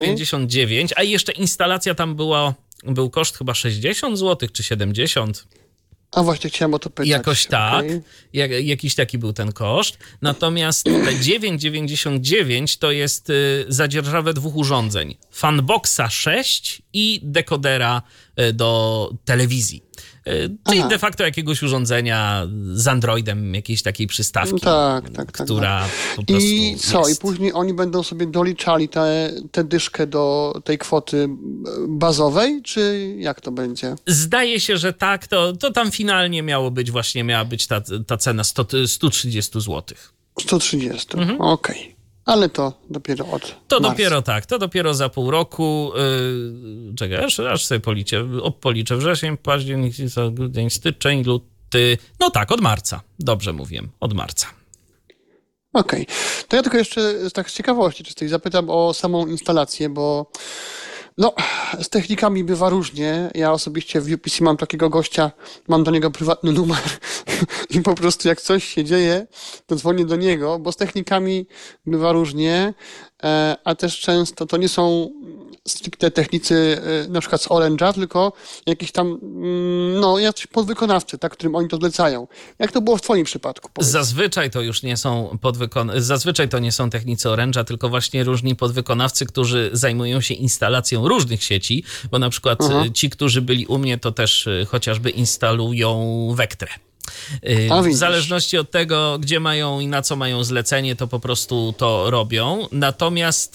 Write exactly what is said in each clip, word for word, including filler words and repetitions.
pięćdziesiąt dziewięć, a jeszcze instalacja tam była, był koszt chyba sześćdziesiąt złotych czy siedemdziesiąt. A właśnie chciałem o to pytać. Jakoś tak, okay. Jak, jakiś taki był ten koszt. Natomiast te dziewięć dziewięćdziesiąt dziewięć to jest y, za dzierżawę dwóch urządzeń. Funboxa sześć i dekodera y, do telewizji. Y, czyli Aha. de facto jakiegoś urządzenia z Androidem, jakiejś takiej przystawki, tak, tak, tak, która tak. po prostu I co? jest. I później oni będą sobie doliczali tę te, te dyszkę do tej kwoty bazowej, czy jak to będzie? Zdaje się, że tak. To, to tam finalnie miało być właśnie, miała być ta, ta cena sto, sto trzydzieści złotych. sto trzydzieści, Mhm. okej. Okay. Ale to dopiero od To marca. dopiero tak, to dopiero za pół roku. Yy, czekaj, aż, aż sobie policzę, policzę. Wrzesień, październik, grudzień, styczeń, luty. No tak, od marca. Dobrze mówię, od marca. Okej. Okay. To ja tylko jeszcze tak z ciekawości czystej zapytam o samą instalację, bo no, z technikami bywa różnie. Ja osobiście w U P C mam takiego gościa, mam do niego prywatny numer i po prostu jak coś się dzieje, to dzwonię do niego, bo z technikami bywa różnie, a też często to nie są stricte technicy na przykład z Orange'a, tylko jakiś tam, no, jakiś podwykonawcy, tak, którym oni to zlecają. Jak to było w twoim przypadku? Powiedz. Zazwyczaj to już nie są podwykon... Zazwyczaj to nie są technicy Orange'a, tylko właśnie różni podwykonawcy, którzy zajmują się instalacją różnych sieci, bo na przykład Aha. ci, którzy byli u mnie, to też chociażby instalują Vectrę. W zależności od tego, gdzie mają i na co mają zlecenie, to po prostu to robią. Natomiast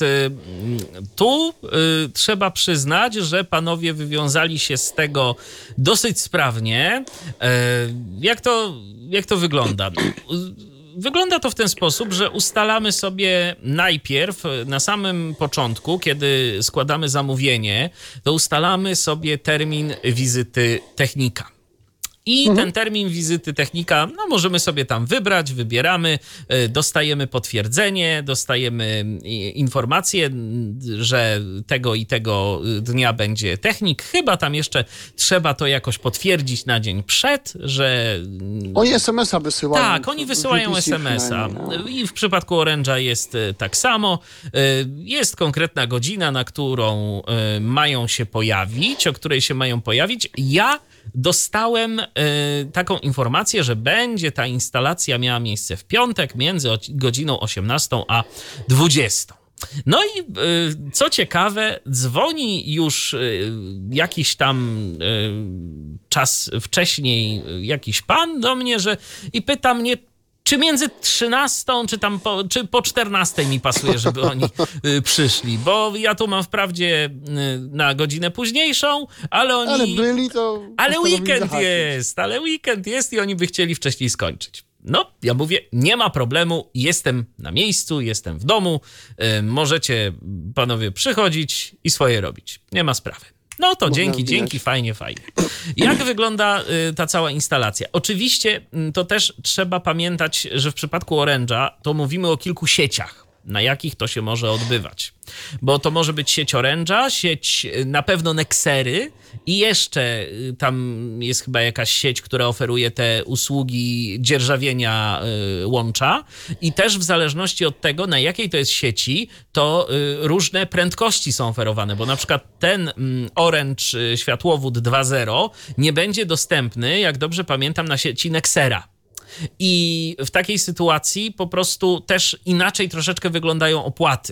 tu trzeba przyznać, że panowie wywiązali się z tego dosyć sprawnie. Jak to, jak to wygląda? Wygląda to w ten sposób, że ustalamy sobie najpierw na samym początku, kiedy składamy zamówienie, to ustalamy sobie termin wizyty technika. I mhm. ten termin wizyty technika, no możemy sobie tam wybrać, wybieramy, dostajemy potwierdzenie, dostajemy informację, że tego i tego dnia będzie technik. Chyba tam jeszcze trzeba to jakoś potwierdzić na dzień przed, że... Oni es em es a wysyłają. Tak, oni wysyłają es em es a. I w przypadku Orange'a jest tak samo. Jest konkretna godzina, na którą mają się pojawić, o której się mają pojawić. Ja dostałem y, taką informację, że będzie ta instalacja miała miejsce w piątek między godziną osiemnastą a dwudziestą. No i y, co ciekawe, dzwoni już y, jakiś tam y, czas wcześniej jakiś pan do mnie, że i pyta mnie, czy między trzynastą, czy tam po, czy po czternastej mi pasuje, żeby oni y, przyszli, bo ja tu mam wprawdzie y, na godzinę późniejszą, ale oni... Ale byli to... Ale weekend jest, ale weekend jest i oni by chcieli wcześniej skończyć. No, ja mówię, nie ma problemu, jestem na miejscu, jestem w domu, y, możecie panowie przychodzić i swoje robić, nie ma sprawy. No to dzięki, dzięki, fajnie, fajnie. Jak wygląda y, ta cała instalacja? Oczywiście y, to też trzeba pamiętać, że w przypadku Orange'a to mówimy o kilku sieciach, na jakich to się może odbywać. Bo to może być sieć Orange'a, sieć y, na pewno Nexery i jeszcze y, tam jest chyba jakaś sieć, która oferuje te usługi dzierżawienia y, łącza i też w zależności od tego, na jakiej to jest sieci, to y, różne prędkości są oferowane, bo na przykład ten y, Orange y, światłowód dwa zero nie będzie dostępny, jak dobrze pamiętam, na sieci Nexera. I w takiej sytuacji po prostu też inaczej troszeczkę wyglądają opłaty,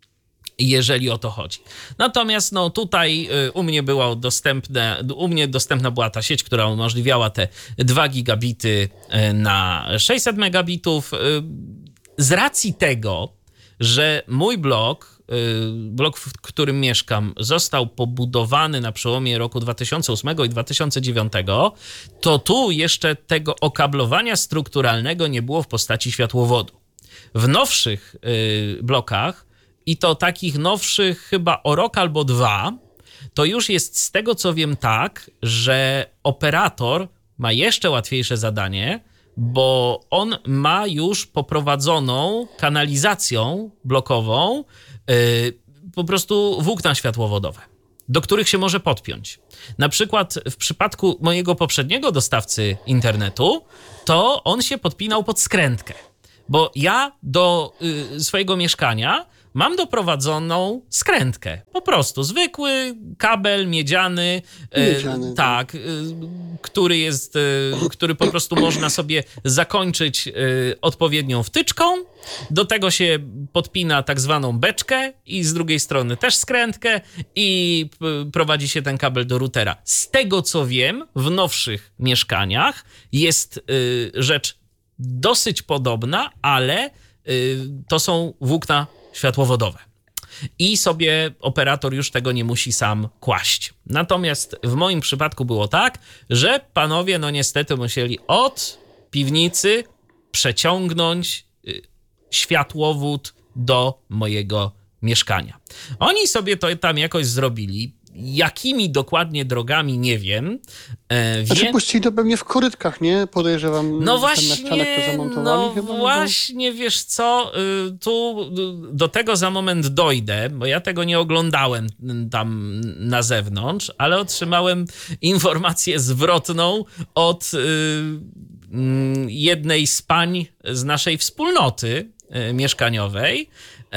jeżeli o to chodzi. Natomiast no tutaj y, u mnie była dostępne, u mnie dostępna była ta sieć, która umożliwiała te dwa gigabity y, na sześćset megabitów. Y, z racji tego, że mój blok, y, blok, w którym mieszkam, został pobudowany na przełomie roku dwa tysiące ósmego i dwa tysiące dziewiątego, to tu jeszcze tego okablowania strukturalnego nie było w postaci światłowodu. W nowszych y, blokach, i to takich nowszych chyba o rok albo dwa, to już jest z tego co wiem tak, że operator ma jeszcze łatwiejsze zadanie, bo on ma już poprowadzoną kanalizacją blokową yy, po prostu włókna światłowodowe, do których się może podpiąć. Na przykład w przypadku mojego poprzedniego dostawcy internetu, to on się podpinał pod skrętkę, bo ja do y, swojego mieszkania mam doprowadzoną skrętkę. Po prostu zwykły kabel miedziany, Miedziany, e, tak, e, który jest, e, który po prostu można sobie zakończyć e, odpowiednią wtyczką. Do tego się podpina tak zwaną beczkę i z drugiej strony też skrętkę i p- prowadzi się ten kabel do routera. Z tego co wiem, w nowszych mieszkaniach jest y, rzecz dosyć podobna, ale y, to są włókna światłowodowe. I sobie operator już tego nie musi sam kłaść. Natomiast w moim przypadku było tak, że panowie no niestety musieli od piwnicy przeciągnąć y, światłowód do mojego mieszkania. Oni sobie to tam jakoś zrobili. Jakimi dokładnie drogami, nie wiem. E, Znaczy wie... puścili to pewnie w korytkach, nie? Podejrzewam, No że właśnie, na ścianach to zamontowali no chyba. właśnie, wiesz co, y, tu y, do tego za moment dojdę, bo ja tego nie oglądałem y, tam na zewnątrz, ale otrzymałem informację zwrotną od y, y, jednej z pań z naszej wspólnoty y, mieszkaniowej,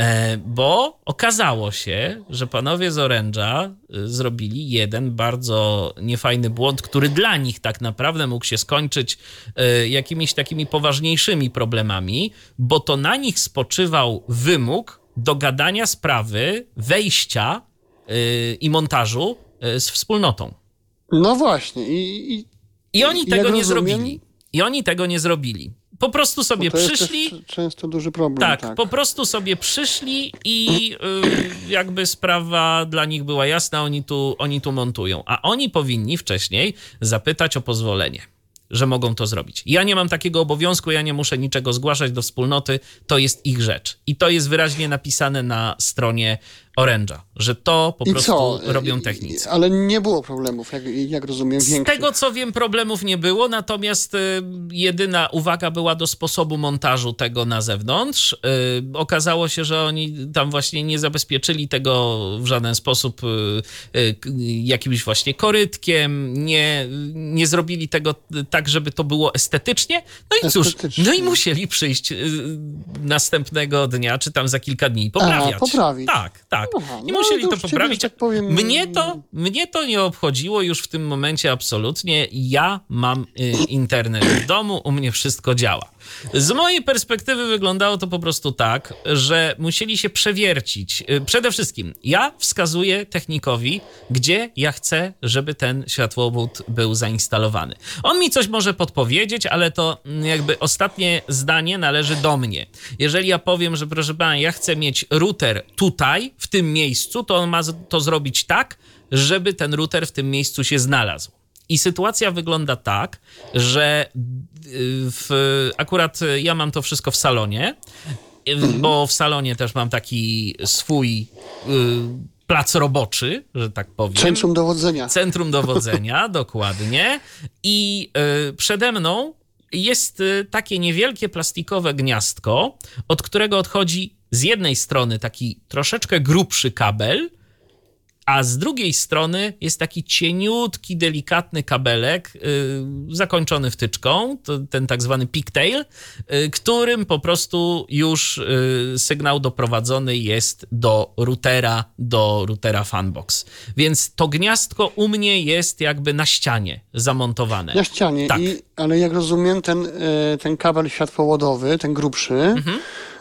bo okazało się, że panowie z Orange'a zrobili jeden bardzo niefajny błąd, który dla nich tak naprawdę mógł się skończyć jakimiś takimi poważniejszymi problemami, bo to na nich spoczywał wymóg dogadania sprawy wejścia i montażu z wspólnotą. No właśnie. I, i, I oni i tego nie rozumiem, zrobili. I oni tego nie zrobili. Po prostu sobie to jest przyszli. też często duży problem. Tak, Tak, po prostu sobie przyszli i y, jakby sprawa dla nich była jasna, oni tu, oni tu montują. A oni powinni wcześniej zapytać o pozwolenie, że mogą to zrobić. Ja nie mam takiego obowiązku, ja nie muszę niczego zgłaszać do wspólnoty, to jest ich rzecz. I to jest wyraźnie napisane na stronie Orange'a, że to po I prostu co? robią technicy. Ale nie było problemów, jak, jak rozumiem, Z większych. tego co wiem, problemów nie było, natomiast y, jedyna uwaga była do sposobu montażu tego na zewnątrz. Y, okazało się, że oni tam właśnie nie zabezpieczyli tego w żaden sposób y, y, jakimś właśnie korytkiem, nie, nie zrobili tego tak, żeby to było estetycznie. No i cóż, no i musieli przyjść y, następnego dnia, czy tam za kilka dni i poprawiać. A, poprawić. Tak, tak. Aha, I no musieli to to już ciebie, poprawić. że tak powiem... Mnie to, mnie to nie obchodziło już w tym momencie absolutnie. Ja mam y, internet w domu, u mnie wszystko działa. Z mojej perspektywy wyglądało to po prostu tak, że musieli się przewiercić. Y, przede wszystkim ja wskazuję technikowi, gdzie ja chcę, żeby ten światłowód był zainstalowany. On mi coś może podpowiedzieć, ale to jakby ostatnie zdanie należy do mnie. Jeżeli ja powiem, że proszę pana, ja chcę mieć router tutaj, w tym miejscu, to on ma to zrobić tak, żeby ten router w tym miejscu się znalazł. I sytuacja wygląda tak, że w, akurat ja mam to wszystko w salonie, bo w salonie też mam taki swój y, plac roboczy, że tak powiem. Centrum dowodzenia. Centrum dowodzenia, dokładnie. I y, przede mną jest y, takie niewielkie plastikowe gniazdko, od którego odchodzi z jednej strony taki troszeczkę grubszy kabel, a z drugiej strony jest taki cieniutki, delikatny kabelek yy, zakończony wtyczką, to ten tak zwany pigtail, yy, którym po prostu już yy, sygnał doprowadzony jest do routera, do routera Funbox. Więc to gniazdko u mnie jest jakby na ścianie zamontowane. Na ścianie, tak. I, ale jak rozumiem, ten, ten kabel światłowodowy, ten grubszy, mhm.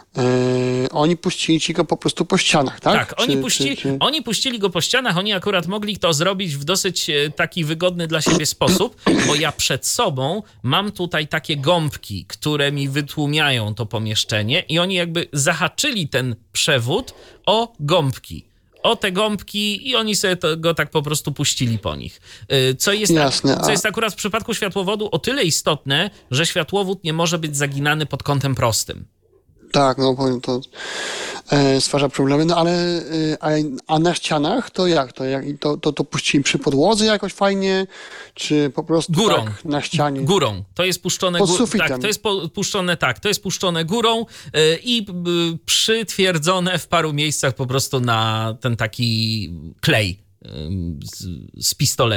Yy, oni puścili ci go po prostu po ścianach, tak? Tak, oni, czy, puścili, czy, czy... oni puścili go po ścianach, oni akurat mogli to zrobić w dosyć taki wygodny dla siebie sposób, bo ja przed sobą mam tutaj takie gąbki, które mi wytłumiają to pomieszczenie i oni jakby zahaczyli ten przewód o gąbki. O te gąbki i oni sobie to, go tak po prostu puścili po nich. Co jest, Jasne, co jest akurat w przypadku światłowodu o tyle istotne, że światłowód nie może być zaginany pod kątem prostym. Tak, no powiem, to e, stwarza problemy, no ale e, a, a na ścianach to jak? To, jak to, to, to puścili przy podłodze jakoś fajnie, czy po prostu górą. Tak na ścianie? Górą. To jest puszczone pod górą. sufitem. Tak, to jest po, puszczone tak, to jest puszczone górą yy, i yy, przytwierdzone w paru miejscach po prostu na ten taki klej yy, z, z pistoletu.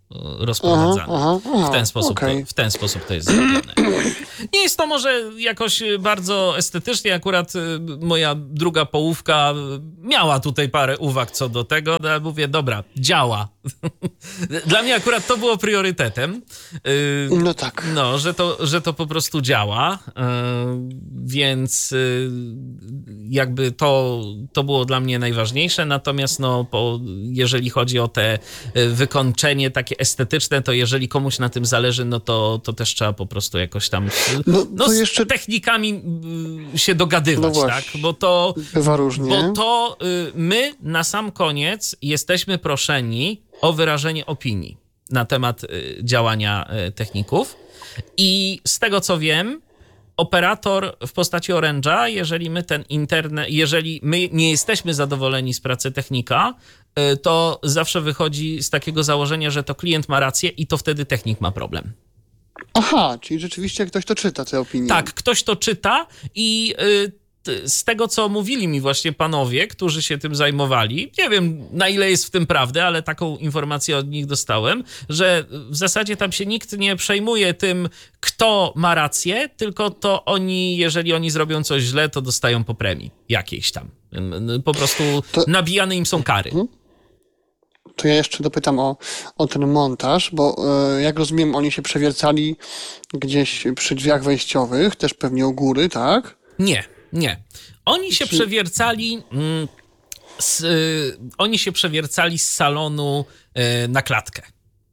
rozprowadzane. Aha, aha, w, ten sposób okay. to, w ten sposób to jest zrobione. Nie jest to może jakoś bardzo estetycznie. Akurat moja druga połówka miała tutaj parę uwag co do tego, ale mówię, dobra, działa. Dla mnie akurat to było priorytetem. No tak. No, że to, że to po prostu działa, więc jakby to, to było dla mnie najważniejsze. Natomiast no, po, jeżeli chodzi o te wykończenie takie estetyczne, to jeżeli komuś na tym zależy, no to, to też trzeba po prostu jakoś tam no, no, to z jeszcze... technikami się dogadywać, no tak? Bo to, bywa różnie. bo to my na sam koniec jesteśmy proszeni o wyrażenie opinii na temat działania techników i z tego co wiem, operator w postaci Orange'a, jeżeli my ten internet, jeżeli my nie jesteśmy zadowoleni z pracy technika, to zawsze wychodzi z takiego założenia, że to klient ma rację i to wtedy technik ma problem. Aha, czyli rzeczywiście ktoś to czyta, te opinie. Tak, ktoś to czyta i z tego, co mówili mi właśnie panowie, którzy się tym zajmowali, nie wiem na ile jest w tym prawdy, ale taką informację od nich dostałem, że w zasadzie tam się nikt nie przejmuje tym, kto ma rację, tylko to oni, jeżeli oni zrobią coś źle, to dostają po premii jakiejś tam. Po prostu to... nabijane im są kary. Hmm? To ja jeszcze dopytam o, o ten montaż, bo e, jak rozumiem, oni się przewiercali gdzieś przy drzwiach wejściowych, też pewnie u góry, tak? Nie. Nie. Oni się przewiercali mm, z, y, oni się przewiercali z salonu y, na klatkę.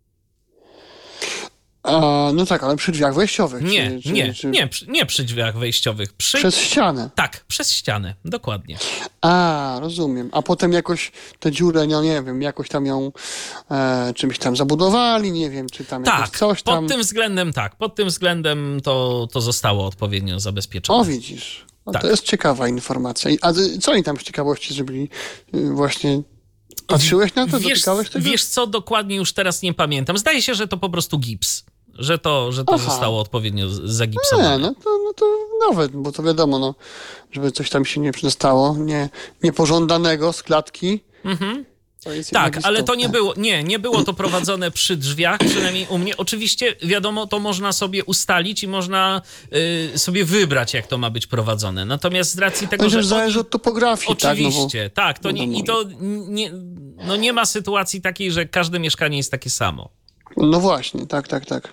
A, no tak, ale przy drzwiach wejściowych. Nie, czy, czy, nie, czy... nie, przy, nie przy drzwiach wejściowych. Przy... Przez ścianę. Tak, przez ścianę, dokładnie. A, rozumiem. A potem jakoś tę dziurę, no nie wiem, jakoś tam ją e, czymś tam zabudowali, nie wiem, czy tam tak, jakoś coś tam. pod tym względem tak, pod tym względem to, to zostało odpowiednio zabezpieczone. O, widzisz. No, tak. To jest ciekawa informacja. A co oni tam z ciekawości zrobili? Właśnie patrzyłeś na to? Wiesz, Dotykałeś tego? wiesz co, dokładnie już teraz nie pamiętam. Zdaje się, że to po prostu gips. Że to, że to zostało odpowiednio zagipsowane. Nie, no to, no to nawet, bo to wiadomo, no, żeby coś tam się nie przystało, nie, niepożądanego z klatki. Mhm. Tak, ale to nie było, nie, nie było to prowadzone przy drzwiach, przynajmniej u mnie. Oczywiście, wiadomo, to można sobie ustalić i można y, sobie wybrać, jak to ma być prowadzone. Natomiast z racji tego, to że... zależy od topografii, oczywiście, tak? No bo, tak, to nie, i to nie, no nie ma sytuacji takiej, że każde mieszkanie jest takie samo. No właśnie, tak, tak, tak.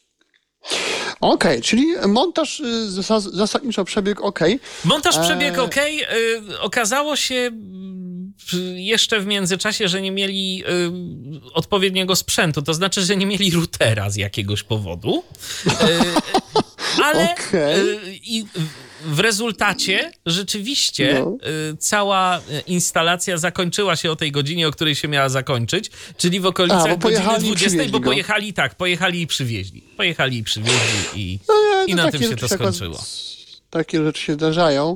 Okej, okay, czyli montaż zasadniczo przebiegł ok. Montaż przebiegł ok. Okazało się jeszcze w międzyczasie, że nie mieli y, odpowiedniego sprzętu, to znaczy, że nie mieli routera z jakiegoś powodu, y, ale okay. y, i w rezultacie rzeczywiście no. y, cała instalacja zakończyła się o tej godzinie, o której się miała zakończyć, czyli w okolicach A, godziny dwudziestej, bo pojechali tak, pojechali i przywieźli. Pojechali i przywieźli i, no, no, i na tym się to skończyło. Takie rzeczy się zdarzają.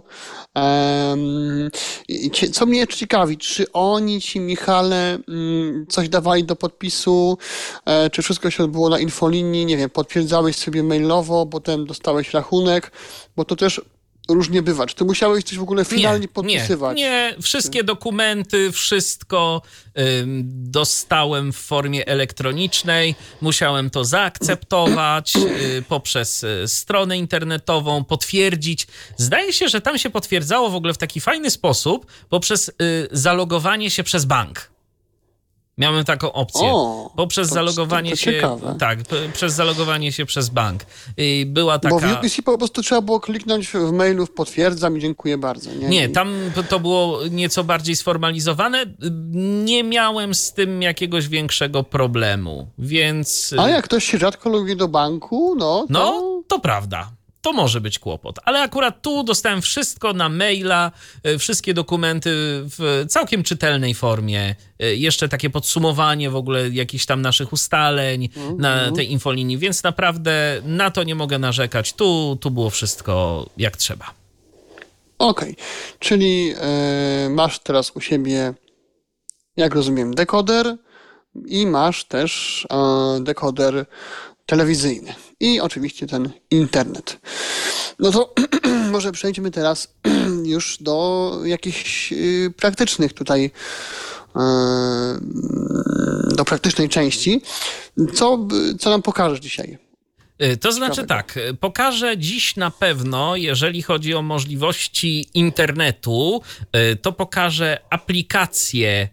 Um, co mnie ciekawi, czy oni ci, Michale, coś dawali do podpisu, e, czy wszystko się odbyło na infolinii, nie wiem, potwierdzałeś sobie mailowo, potem dostałeś rachunek, bo to też różnie bywa. Czy ty musiałeś coś w ogóle finalnie nie, podpisywać? Nie, nie, wszystkie dokumenty, wszystko ym, dostałem w formie elektronicznej. Musiałem to zaakceptować y, poprzez y, stronę internetową, potwierdzić. Zdaje się, że tam się potwierdzało w ogóle w taki fajny sposób poprzez y, zalogowanie się przez bank. Miałem taką opcję. O, poprzez to, zalogowanie to, to się. ciekawe. Tak, p- przez zalogowanie się przez bank. I była taka. Bo w U P C po prostu trzeba było kliknąć w mailu w potwierdzam i dziękuję bardzo. Nie, nie tam to było nieco bardziej sformalizowane. Nie miałem z tym jakiegoś większego problemu, więc. A jak ktoś się rzadko loguje do banku, no. To... No, to prawda. To może być kłopot, ale akurat tu dostałem wszystko na maila, wszystkie dokumenty w całkiem czytelnej formie, jeszcze takie podsumowanie w ogóle jakichś tam naszych ustaleń mm-hmm. na tej infolinii, więc naprawdę na to nie mogę narzekać. Tu, tu było wszystko jak trzeba. Okej, okay. Czyli yy, masz teraz u siebie, jak rozumiem, dekoder i masz też yy, dekoder telewizyjny i oczywiście ten internet. No to może przejdźmy teraz już do jakichś y, praktycznych tutaj, y, do praktycznej części. Co, co nam pokażesz dzisiaj? To znaczy tak, pokażę dziś na pewno, jeżeli chodzi o możliwości internetu, to pokażę aplikację,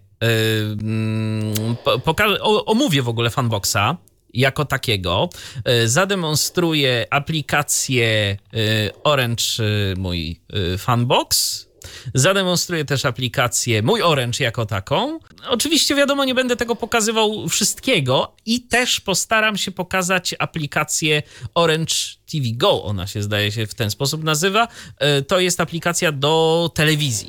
pokażę, omówię w ogóle Funboxa jako takiego, zademonstruję aplikację Orange, mój Funbox. Zademonstruję też aplikację Mój Orange jako taką. Oczywiście wiadomo, nie będę tego pokazywał wszystkiego i też postaram się pokazać aplikację Orange T V Go. Ona się, zdaje się, w ten sposób nazywa. To jest aplikacja do telewizji.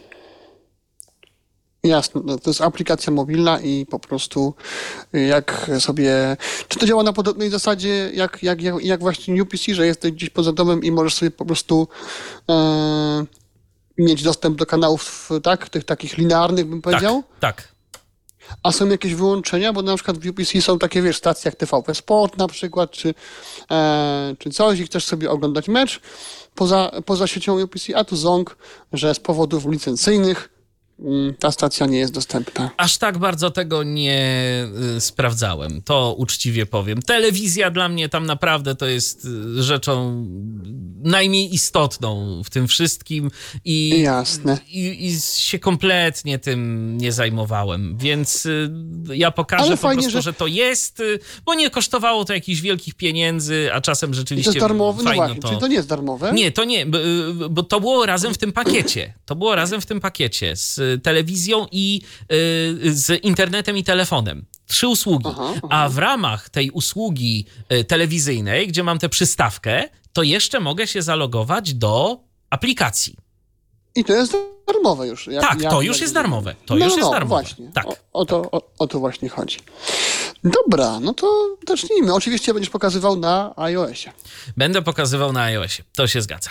Jasne, to jest aplikacja mobilna i po prostu jak sobie... Czy to działa na podobnej zasadzie jak, jak, jak, jak właśnie U P C, że jesteś gdzieś poza domem i możesz sobie po prostu... Yy... mieć dostęp do kanałów, tak, tych takich linearnych, bym powiedział? Tak, tak. A są jakieś wyłączenia? Bo na przykład w U P C są takie, wiesz, stacje jak T V P Sport na przykład, czy, e, czy coś i chcesz sobie oglądać mecz poza, poza siecią U P C, a tu ząg, że z powodów licencyjnych ta stacja nie jest dostępna. Aż tak bardzo tego nie y, sprawdzałem, to uczciwie powiem. Telewizja dla mnie tam naprawdę to jest rzeczą najmniej istotną w tym wszystkim i, Jasne. i, i się kompletnie tym nie zajmowałem, więc y, ja pokażę Ale po fajnie, prostu, że... że to jest, y, bo nie kosztowało to jakichś wielkich pieniędzy, a czasem rzeczywiście to jest darmowe? No fajno właśnie, to... czyli to nie jest darmowe? Nie, to nie, bo, bo to było razem w tym pakiecie. To było razem w tym pakiecie z telewizją i y, z internetem i telefonem. Trzy usługi. Aha, aha. A w ramach tej usługi y, telewizyjnej, gdzie mam tę przystawkę, to jeszcze mogę się zalogować do aplikacji. I to jest darmowe już. Jak, tak, jak, to już jak... jest darmowe. To no, już jest no, darmowe. Właśnie. Tak. O, o, to, o, o to właśnie chodzi. Dobra, no to zacznijmy. Oczywiście będziesz pokazywał na iOSie. Będę pokazywał na iOSie. To się zgadza.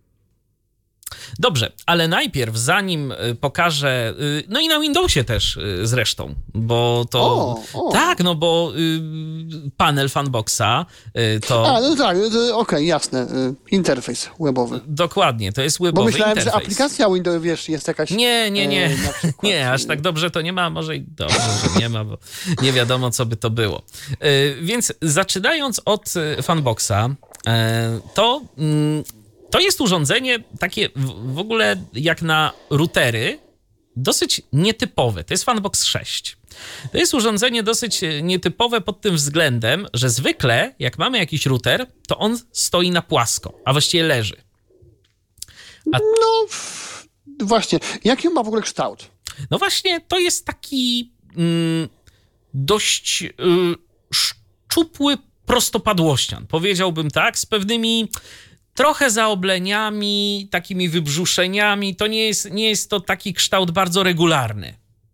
Dobrze, ale najpierw, zanim pokażę, no i na Windowsie też zresztą, bo to... O, o. Tak, no bo y, panel Funboxa to... A, no tak, okej, okay, jasne, interfejs webowy. Dokładnie, to jest webowy Bo myślałem, interfejs. że aplikacja Windows, wiesz, jest jakaś... Nie, nie, nie, e, na przykład, nie, aż tak dobrze to nie ma, może i dobrze, że nie ma, bo nie wiadomo, co by to było. Y, więc zaczynając od Funboxa, y, to... Y, To jest urządzenie takie w, w ogóle jak na routery dosyć nietypowe. To jest Funbox sześć. To jest urządzenie dosyć nietypowe pod tym względem, że zwykle jak mamy jakiś router, to on stoi na płasko, a właściwie leży. A... No właśnie. Jaki on ma w ogóle kształt? No właśnie, to jest taki mm, dość y, szczupły prostopadłościan. Powiedziałbym tak, z pewnymi... trochę zaobleniami, takimi wybrzuszeniami. To nie jest, nie jest to taki kształt bardzo regularny.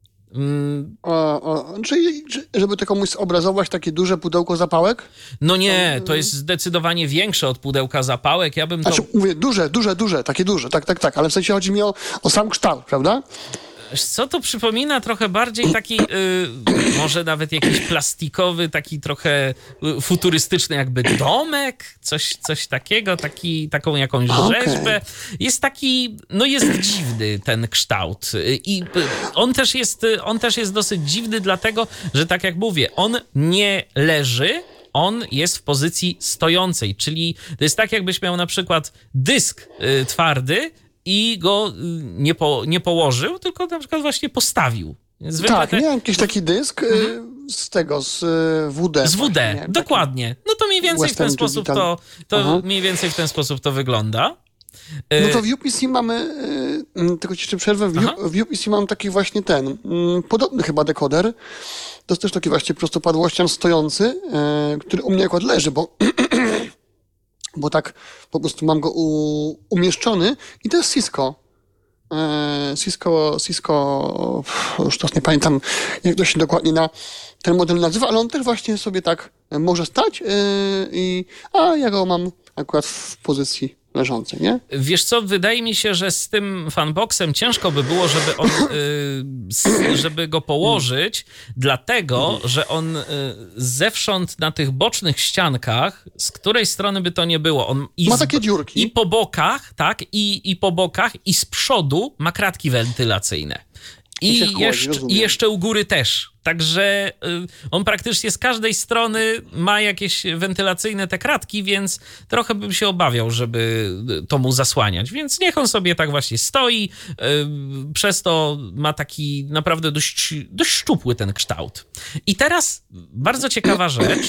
Mm. O, o, czyli, żeby to komuś zobrazować, takie duże pudełko zapałek? No nie, to jest zdecydowanie większe od pudełka zapałek. Ja bym to... Znaczy, mówię, duże, duże, duże, takie duże, tak, tak, tak, ale w sensie chodzi mi o, o sam kształt, prawda? Co to przypomina trochę bardziej taki, yy, może nawet jakiś plastikowy, taki trochę futurystyczny jakby domek, coś, coś takiego, taki, taką jakąś rzeźbę. Okay. Jest taki, no jest dziwny ten kształt i on też jest, on też jest dosyć dziwny dlatego, że tak jak mówię, on nie leży, on jest w pozycji stojącej, czyli to jest tak jakbyś miał na przykład dysk yy, twardy, i go nie, po, nie położył, tylko na przykład właśnie postawił. Zwykle tak, te... miałem jakiś taki dysk mhm. z tego, z W D. Z W D, dokładnie. No to mniej więcej w ten sposób to, to mniej więcej w ten sposób to wygląda. No to w U P C mamy, tylko ci jeszcze przerwę, w, U, w U P C mam taki właśnie ten, podobny chyba dekoder. To jest też taki właśnie prostopadłościan stojący, który u mnie akurat leży, bo... bo tak po prostu mam go u, umieszczony i to jest Cisco. E, Cisco, Cisco, już teraz nie pamiętam, jak to się dokładnie na ten model nazywa, ale on też właśnie sobie tak może stać, e, i, a ja go mam akurat w pozycji leżącej, nie? Wiesz co, wydaje mi się, że z tym Funboxem ciężko by było, żeby on, y, żeby go położyć, dlatego, że on y, zewsząd na tych bocznych ściankach, z której strony by to nie było, on i ma takie dziurki. I po bokach, tak, i, i po bokach, i z przodu ma kratki wentylacyjne. I, I, jeszcze, I jeszcze u góry też. Także on praktycznie z każdej strony ma jakieś wentylacyjne te kratki, więc trochę bym się obawiał, żeby to mu zasłaniać. Więc niech on sobie tak właśnie stoi. Przez to ma taki naprawdę dość, dość szczupły ten kształt. I teraz bardzo ciekawa rzecz.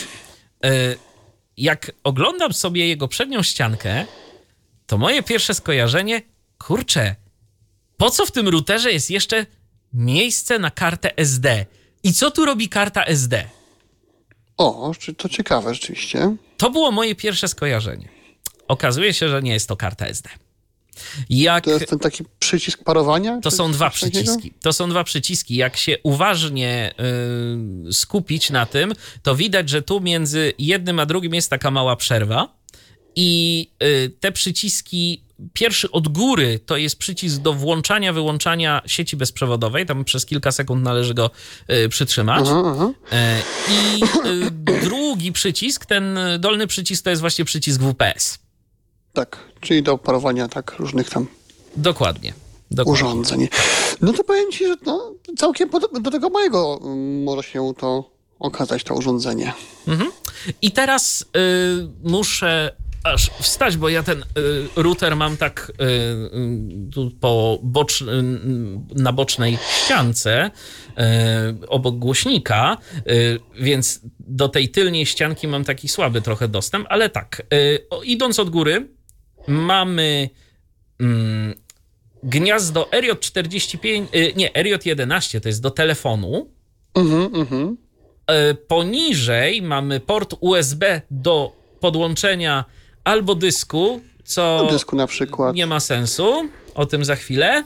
Jak oglądam sobie jego przednią ściankę, to moje pierwsze skojarzenie, kurczę, po co w tym routerze jest jeszcze miejsce na kartę S D? I co tu robi karta S D? O, to ciekawe rzeczywiście. To było moje pierwsze skojarzenie. Okazuje się, że nie jest to karta S D. Jak... To jest ten taki przycisk parowania? To są dwa przyciski. To są dwa przyciski. Jak się uważnie yy, skupić na tym, to widać, że tu między jednym a drugim jest taka mała przerwa i yy, te przyciski, pierwszy od góry to jest przycisk do włączania, wyłączania sieci bezprzewodowej. Tam przez kilka sekund należy go yy, przytrzymać. Aha, aha. Yy, I yy, drugi przycisk, ten dolny przycisk, to jest właśnie przycisk W P S. Tak, czyli do parowania tak różnych tam Dokładnie. Dokładnie. urządzeń. No to powiem ci, że no, całkiem pod, do tego mojego um, może się to okazać, to urządzenie. Mhm. I teraz y, muszę aż wstać, bo ja ten y, router mam tak y, y, tu po bocz, y, na bocznej ściance y, obok głośnika, y, więc do tej tylnej ścianki mam taki słaby trochę dostęp, ale tak, y, o, idąc od góry mamy y, gniazdo R J czterdzieści pięć, y, nie, R J jedenaście, to jest do telefonu. Mhm, mhm. Poniżej mamy port U S B do podłączenia albo dysku, co No, dysku na przykład. nie ma sensu, o tym za chwilę,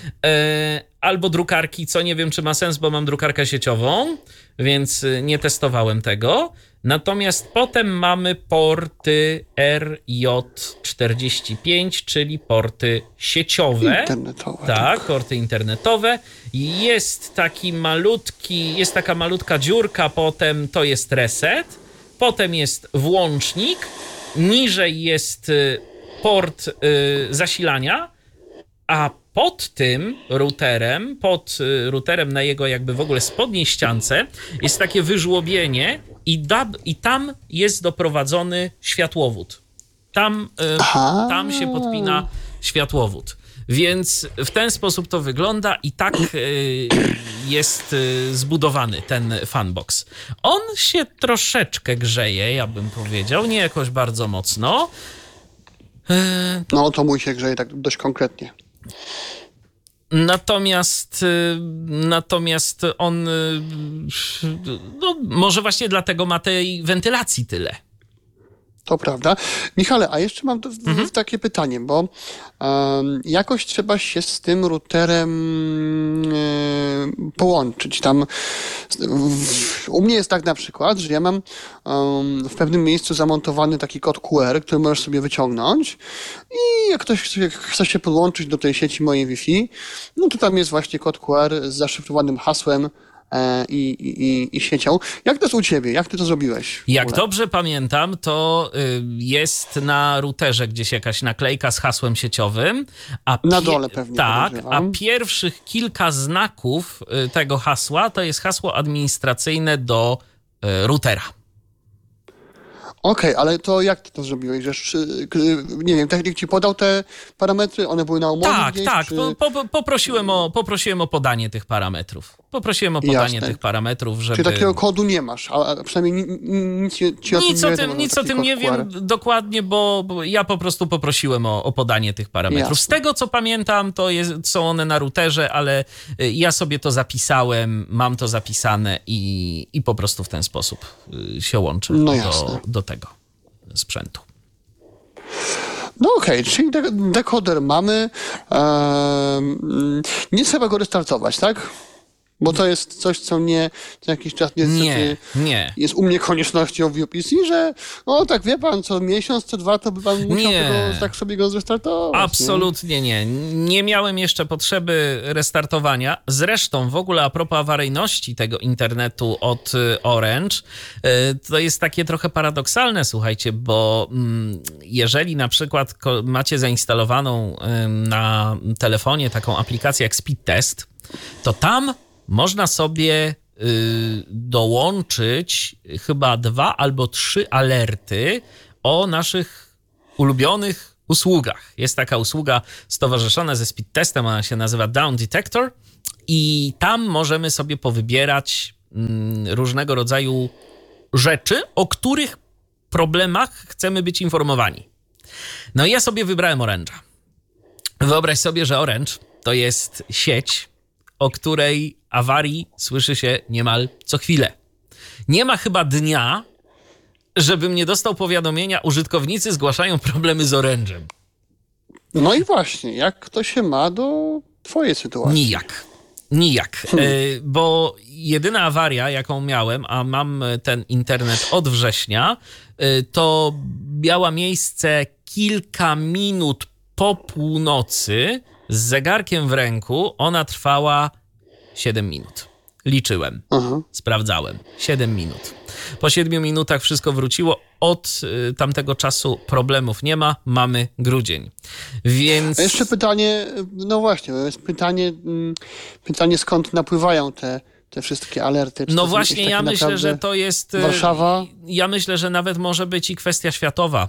albo drukarki, co nie wiem, czy ma sens, bo mam drukarkę sieciową, więc nie testowałem tego. Natomiast potem mamy porty R J czterdzieści pięć, czyli porty sieciowe. Internetowe. Tak, porty internetowe. Jest taki malutki, jest taka malutka dziurka, potem to jest reset, potem jest włącznik, niżej jest port zasilania, a pod tym routerem, pod routerem na jego jakby w ogóle spodniej ściance jest takie wyżłobienie i, da, i tam jest doprowadzony światłowód. Tam, Aha. tam się podpina światłowód. Więc w ten sposób to wygląda i tak jest zbudowany ten fanbox. On się troszeczkę grzeje, ja bym powiedział, nie jakoś bardzo mocno. No to mój się grzeje tak dość konkretnie. Natomiast, natomiast on no, może właśnie dlatego ma tej wentylacji tyle. To prawda. Michale, a jeszcze mam w, mhm. w takie pytanie, bo um, jakoś trzeba się z tym routerem y, połączyć. Tam w, u mnie jest tak na przykład, że ja mam um, w pewnym miejscu zamontowany taki kod Q R, który możesz sobie wyciągnąć i jak ktoś chce, chce się podłączyć do tej sieci mojej Wi-Fi, no to tam jest właśnie kod Q R z zaszyfrowanym hasłem I, i, i siecią. Jak to jest u ciebie? Jak ty to zrobiłeś? Jak dobrze pamiętam, to jest na routerze gdzieś jakaś naklejka z hasłem sieciowym. A na pie- dole pewnie. Tak, a pierwszych kilka znaków tego hasła to jest hasło administracyjne do routera. Okej, okay, ale to jak ty to zrobiłeś? Że, nie wiem, technik ci podał te parametry? One były na umowie Tak, gdzieś, tak. czy... Po, po, poprosiłem, o, poprosiłem o podanie tych parametrów. Poprosiłem o podanie Jasne. tych parametrów, żeby... Czyli takiego kodu nie masz, a przynajmniej nic ci, ci o tym nic nie o wiadomo. tym, nic o tym nie wiem dokładnie, bo, bo ja po prostu poprosiłem o, o podanie tych parametrów. Jasne. Z tego, co pamiętam, to jest, są one na routerze, ale ja sobie to zapisałem, mam to zapisane i, i po prostu w ten sposób się łączę no do, do tego sprzętu. No okej, okay, czyli de- dekoder mamy. Ehm, nie trzeba go restartować, tak? Bo to jest coś, co mnie co jakiś czas niestety nie, nie. jest u mnie koniecznością w U P C, że o tak wie pan, co miesiąc, co dwa, to by pan musiał nie. tego, tak sobie go zrestartować. Absolutnie nie. Nie miałem jeszcze potrzeby restartowania. Zresztą w ogóle a propos awaryjności tego internetu od Orange, to jest takie trochę paradoksalne, słuchajcie, bo jeżeli na przykład macie zainstalowaną na telefonie taką aplikację jak Speed Test, to tam można sobie dołączyć chyba dwa albo trzy alerty o naszych ulubionych usługach. Jest taka usługa stowarzyszona ze speed testem, ona się nazywa Down Detector i tam możemy sobie powybierać różnego rodzaju rzeczy, o których problemach chcemy być informowani. No i ja sobie wybrałem Orange'a. Wyobraź sobie, że Orange to jest sieć, o której awarii słyszy się niemal co chwilę. Nie ma chyba dnia, żebym nie dostał powiadomienia, użytkownicy zgłaszają problemy z Orange'em. No i właśnie, jak to się ma do twojej sytuacji? Nijak. Nijak, hmm. y, bo jedyna awaria, jaką miałem, a mam ten internet od września, y, to miała miejsce kilka minut po północy z zegarkiem w ręku. Ona trwała siedem minut. Liczyłem, uh-huh. sprawdzałem. siedem minut. Po siedmiu minutach wszystko wróciło. Od y, tamtego czasu problemów nie ma. Mamy grudzień. Więc... A jeszcze pytanie, no właśnie, jest pytanie, pytanie skąd napływają te, te wszystkie alerty? Czy no właśnie, ja myślę, że to jest... Warszawa? Ja myślę, że nawet może być i kwestia światowa.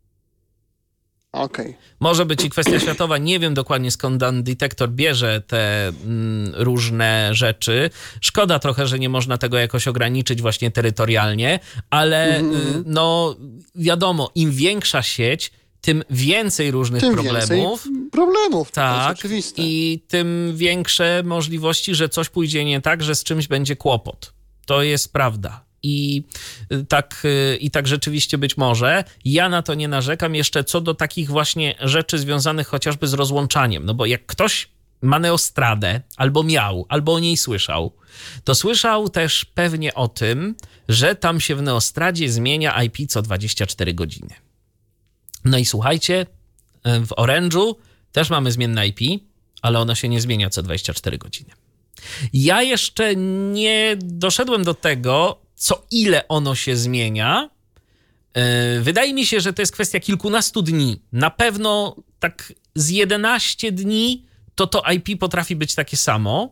Okay. Może być i kwestia światowa. Nie wiem dokładnie, skąd Down Detector bierze te mm, różne rzeczy. Szkoda trochę, że nie można tego jakoś ograniczyć właśnie terytorialnie, ale mm-hmm. y, no wiadomo, im większa sieć, tym więcej różnych tym problemów. Więcej problemów, tak, to jest oczywiste. I tym większe możliwości, że coś pójdzie nie tak, że z czymś będzie kłopot. To jest prawda. I tak, I tak rzeczywiście być może. Ja na to nie narzekam. Jeszcze co do takich właśnie rzeczy związanych chociażby z rozłączaniem. No bo jak ktoś ma Neostradę, albo miał, albo o niej słyszał, to słyszał też pewnie o tym, że tam się w Neostradzie zmienia I P co dwadzieścia cztery godziny. No i słuchajcie, w Orange'u też mamy zmienne I P, ale ono się nie zmienia co dwadzieścia cztery godziny. Ja jeszcze nie doszedłem do tego, co ile ono się zmienia. Wydaje mi się, że to jest kwestia kilkunastu dni. Na pewno tak z jedenaście dni to to I P potrafi być takie samo.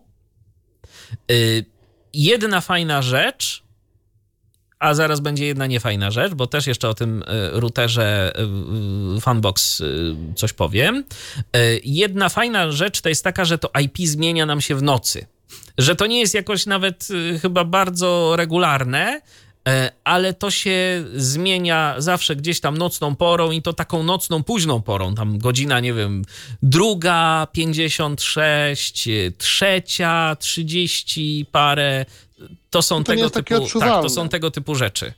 Jedna fajna rzecz, a zaraz będzie jedna niefajna rzecz, bo też jeszcze o tym routerze Funbox coś powiem. Jedna fajna rzecz to jest taka, że to I P zmienia nam się w nocy. Że to nie jest jakoś nawet chyba bardzo regularne, ale to się zmienia zawsze gdzieś tam nocną porą i to taką nocną, późną porą. Tam godzina, nie wiem, druga, pięćdziesiąt sześć, trzecia, trzydzieści parę. To są to tego typu, tak, to są tego typu rzeczy.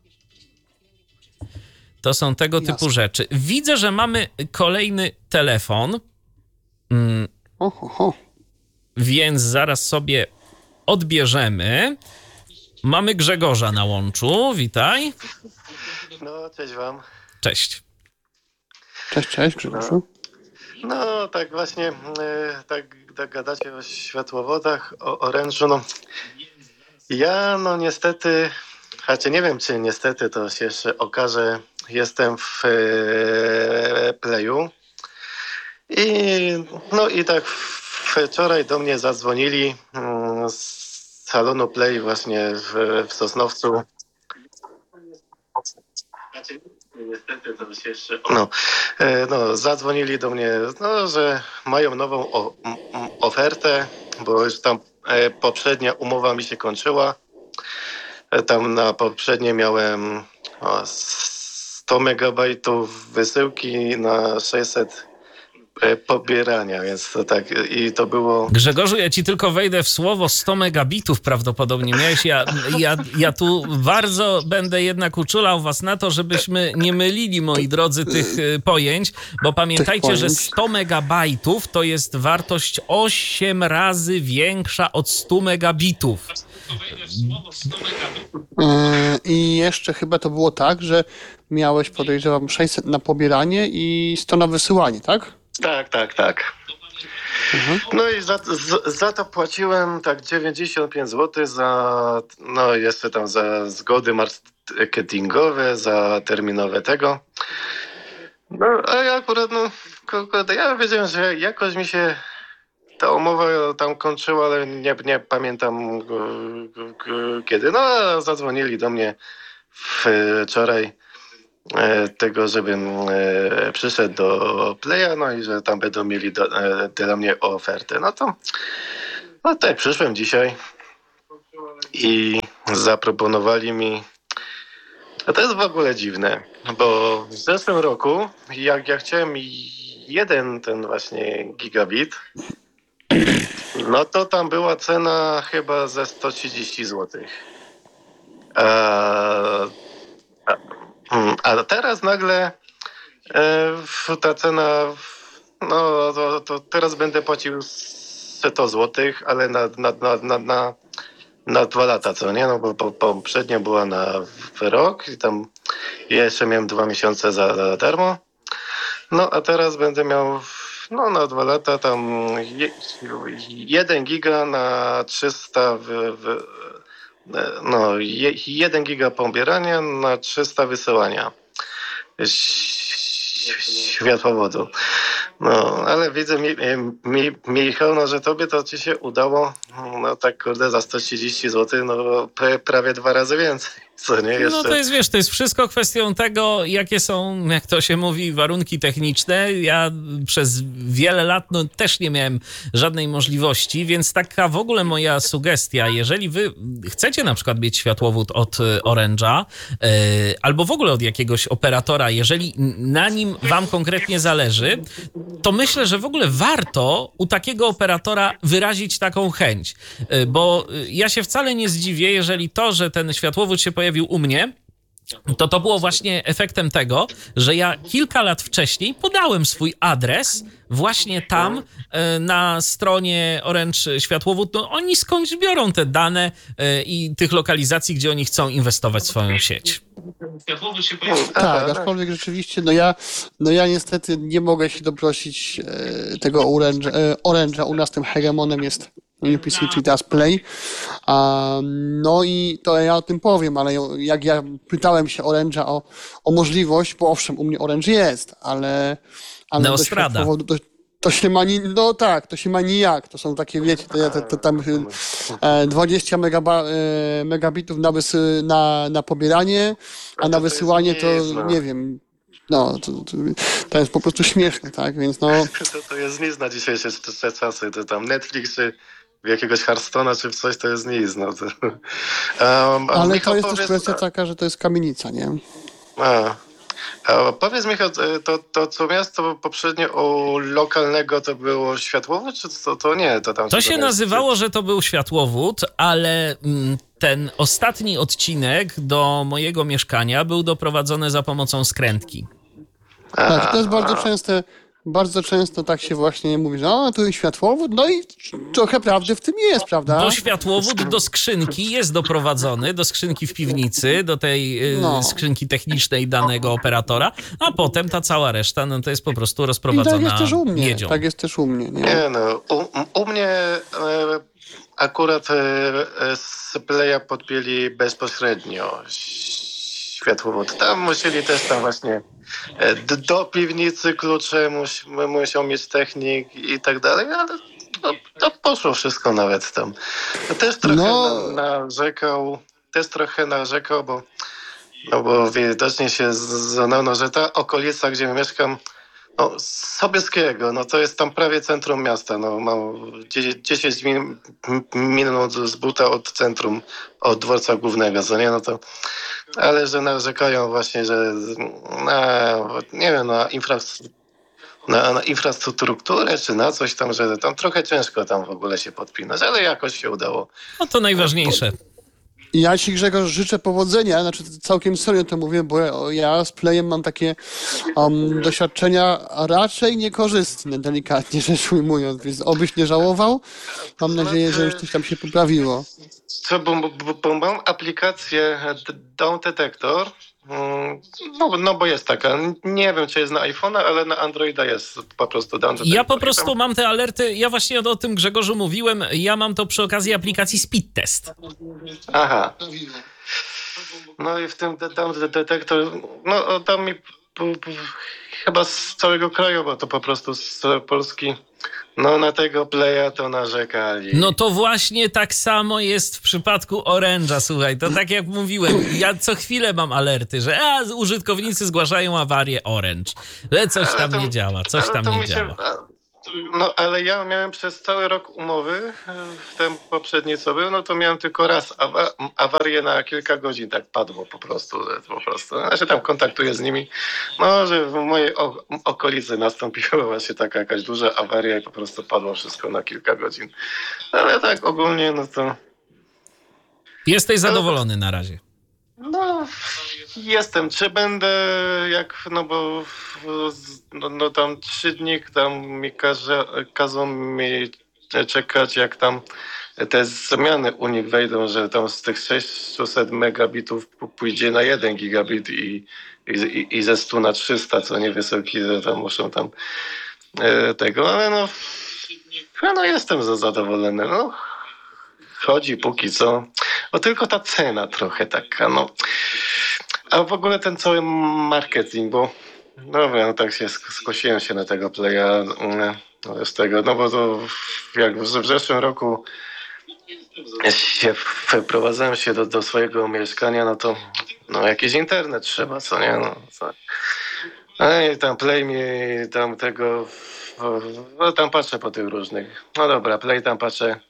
To są tego Jasne. typu rzeczy. Widzę, że mamy kolejny telefon. Mm. Ho, ho, ho. Więc zaraz sobie odbierzemy. Mamy Grzegorza na łączu. Witaj. No, cześć wam. Cześć. Cześć, cześć Grzegorzu. No, no tak właśnie, yy, tak, tak gadacie o światłowodach, o Orange'u. No. Ja no niestety, znaczy nie wiem czy niestety, to się jeszcze okaże, jestem w yy, Playu. I no i tak wczoraj do mnie zadzwonili z salonu Play właśnie w, w Sosnowcu. No, no, zadzwonili do mnie, no, że mają nową o, ofertę, bo już tam poprzednia umowa mi się kończyła. Tam na poprzedniej miałem o, sto megabajtów wysyłki na sześćset pobierania, więc to tak i to było... Grzegorzu, ja ci tylko wejdę w słowo sto megabitów prawdopodobnie miałeś. Ja, ja, ja tu bardzo będę jednak uczulał was na to, żebyśmy nie mylili, moi drodzy, tych pojęć, bo pamiętajcie, że sto megabajtów to jest wartość osiem razy większa od stu megabitów. I jeszcze chyba to było tak, że miałeś, podejrzewam, sześćset na pobieranie i sto na wysyłanie, tak? Tak, tak, tak. Mhm. No i za, za, za to płaciłem tak dziewięćdziesiąt pięć złotych za, no jeszcze tam za zgody marketingowe, za terminowe tego. No a ja akurat, no kurde, ja wiedziałem, że jakoś mi się ta umowa tam kończyła, ale nie, nie pamiętam kiedy. No, zadzwonili do mnie wczoraj tego, żebym przyszedł do Playa, no i że tam będą mieli do, dla mnie ofertę. No to no tak, przyszłem dzisiaj i zaproponowali mi. A to jest w ogóle dziwne, bo w zeszłym roku, jak ja chciałem jeden ten właśnie gigabit, no to tam była cena chyba ze sto trzydzieści złotych. A, a, a teraz nagle e, ta cena, no to, to teraz będę płacił sto złotych, ale na, na, na, na, na, na dwa lata, co nie? No bo po, poprzednio była na rok i tam jeszcze miałem dwa miesiące za, za darmo. No a teraz będę miał no na dwa lata tam je, jeden giga na trzysta w, w, no je, jeden giga pobierania na trzysta wysyłania światłowodu. No, ale widzę, mi, mi, Michał, no, że tobie to ci się udało, no tak kurde, za sto trzydzieści złotych, no prawie dwa razy więcej, co nie? Jeszcze... No to jest, wiesz, to jest wszystko kwestią tego, jakie są, jak to się mówi, warunki techniczne. Ja przez wiele lat, no też nie miałem żadnej możliwości, więc taka w ogóle moja sugestia, jeżeli wy chcecie na przykład mieć światłowód od Orange'a, yy, albo w ogóle od jakiegoś operatora, jeżeli na nim wam konkretnie zależy, to myślę, że w ogóle warto u takiego operatora wyrazić taką chęć, bo ja się wcale nie zdziwię, jeżeli to, że ten światłowód się pojawił u mnie, to to było właśnie efektem tego, że ja kilka lat wcześniej podałem swój adres właśnie tam na stronie Orange Światłowód. No, oni skądś biorą te dane i tych lokalizacji, gdzie oni chcą inwestować w swoją sieć. Tak, aczkolwiek rzeczywiście, no ja, no ja niestety nie mogę się doprosić e, tego Orange, e, Orange'a. U nas tym hegemonem jest U P C, czyli teraz Play. A, no i to ja o tym powiem, ale jak ja pytałem się Orange'a o, o możliwość, bo owszem, u mnie Orange jest, ale... ale Neostrada. Do, to się ma ni, no tak, to się ma nijak. To są takie, wiecie, to, to, to tam e, dwadzieścia megaba, e, megabitów na, wysy, na, na pobieranie, a na wysyłanie to, nie wiem, no, to, to, to jest po prostu śmieszne, tak, więc no... To, to jest nic na dzisiejsze te czasy, to tam Netflix czy w jakiegoś Hearthstone'a czy w coś, to jest nic, no. To, um, ale Michał, to jest powiedz, też kwestia taka, że to jest kamienica, nie? A. A powiedz Michał, to, to co miasto poprzednio u lokalnego to było światłowód, czy to, to nie? To, tam to się nazywało, że to był światłowód, ale ten ostatni odcinek do mojego mieszkania był doprowadzony za pomocą skrętki. Aha, tak, to jest bardzo częste, bardzo często tak się właśnie mówi, że o, tu jest światłowód, no i trochę prawdy w tym jest, prawda? Bo światłowód do skrzynki jest doprowadzony, do skrzynki w piwnicy, do tej no. skrzynki technicznej danego operatora, a potem ta cała reszta, no to jest po prostu rozprowadzona I tak jest też u mnie, miedzią. Tak jest też u mnie. Nie, nie no, u, u mnie e, akurat e, z Playa podpięli bezpośrednio światłowód. Tam musieli też tam właśnie do piwnicy klucze mus, muszą mieć technik i tak dalej, ale to, to poszło wszystko nawet tam. Też trochę no. narzekał, też trochę narzekał, bo, no bo widocznie się znano, no, że ta okolica, gdzie mieszkam, no, Sobieskiego, no to jest tam prawie centrum miasta, no mam dziesięć minut z buta od centrum, od dworca głównego, co nie, no to ale że narzekają właśnie, że na, nie wiem, na, infrastrukturę, na, na infrastrukturę czy na coś tam, że tam trochę ciężko tam w ogóle się podpinać, ale jakoś się udało. No to najważniejsze. Ja ci, Grzegorz, życzę powodzenia, znaczy całkiem serio to mówię, bo ja z Playem mam takie um, doświadczenia raczej niekorzystne, delikatnie rzecz ujmując, więc obyś nie żałował. Mam nadzieję, że już coś tam się poprawiło. Co, bo, bo, bo mam aplikację Down Detector, no, no bo jest taka, nie wiem czy jest na iPhone'a, ale na Androida jest po prostu Down Detector. Ja po prostu mam te alerty, ja właśnie o tym Grzegorzu mówiłem, ja mam to przy okazji aplikacji Speed Test. Aha. No i w tym Down Detector, no tam mi p, p, chyba z całego kraju, bo to po prostu z Polski no na tego Playa to narzekali. No to właśnie tak samo jest w przypadku Orange'a, słuchaj, to tak jak mówiłem, ja co chwilę mam alerty, że a, użytkownicy zgłaszają awarię Orange, że coś tam to, nie działa, coś tam nie działa. Się, no ale ja miałem przez cały rok umowy, ten poprzedni co był, no to miałem tylko raz awa- awarię na kilka godzin, tak padło po prostu, że po prostu. Znaczy tam kontaktuję z nimi, no że w mojej o- okolicy nastąpiła właśnie taka jakaś duża awaria i po prostu padło wszystko na kilka godzin. Ale tak ogólnie, no to... Jesteś zadowolony na razie? No, jestem. Czy będę jak, no bo no, no tam trzy dni tam mi każe, kazą mi czekać, jak tam te zmiany u nich wejdą, że tam z tych sześćset megabitów pójdzie na jeden gigabit i, i, i ze stu na trzysta, co nie wysoki, że tam muszą tam e, tego, ale no, no jestem zadowolony, no. Chodzi póki co. No tylko ta cena trochę taka, no. A w ogóle ten cały marketing, bo dobra, no tak się skosiłem się na tego Playa no, z tego, no bo to jak w zeszłym roku się wprowadzałem się do, do swojego mieszkania, no to no jakiś internet trzeba, co nie? No, co? No i tam Play mi tam tego, no tam patrzę po tych różnych. No dobra, Play tam patrzę.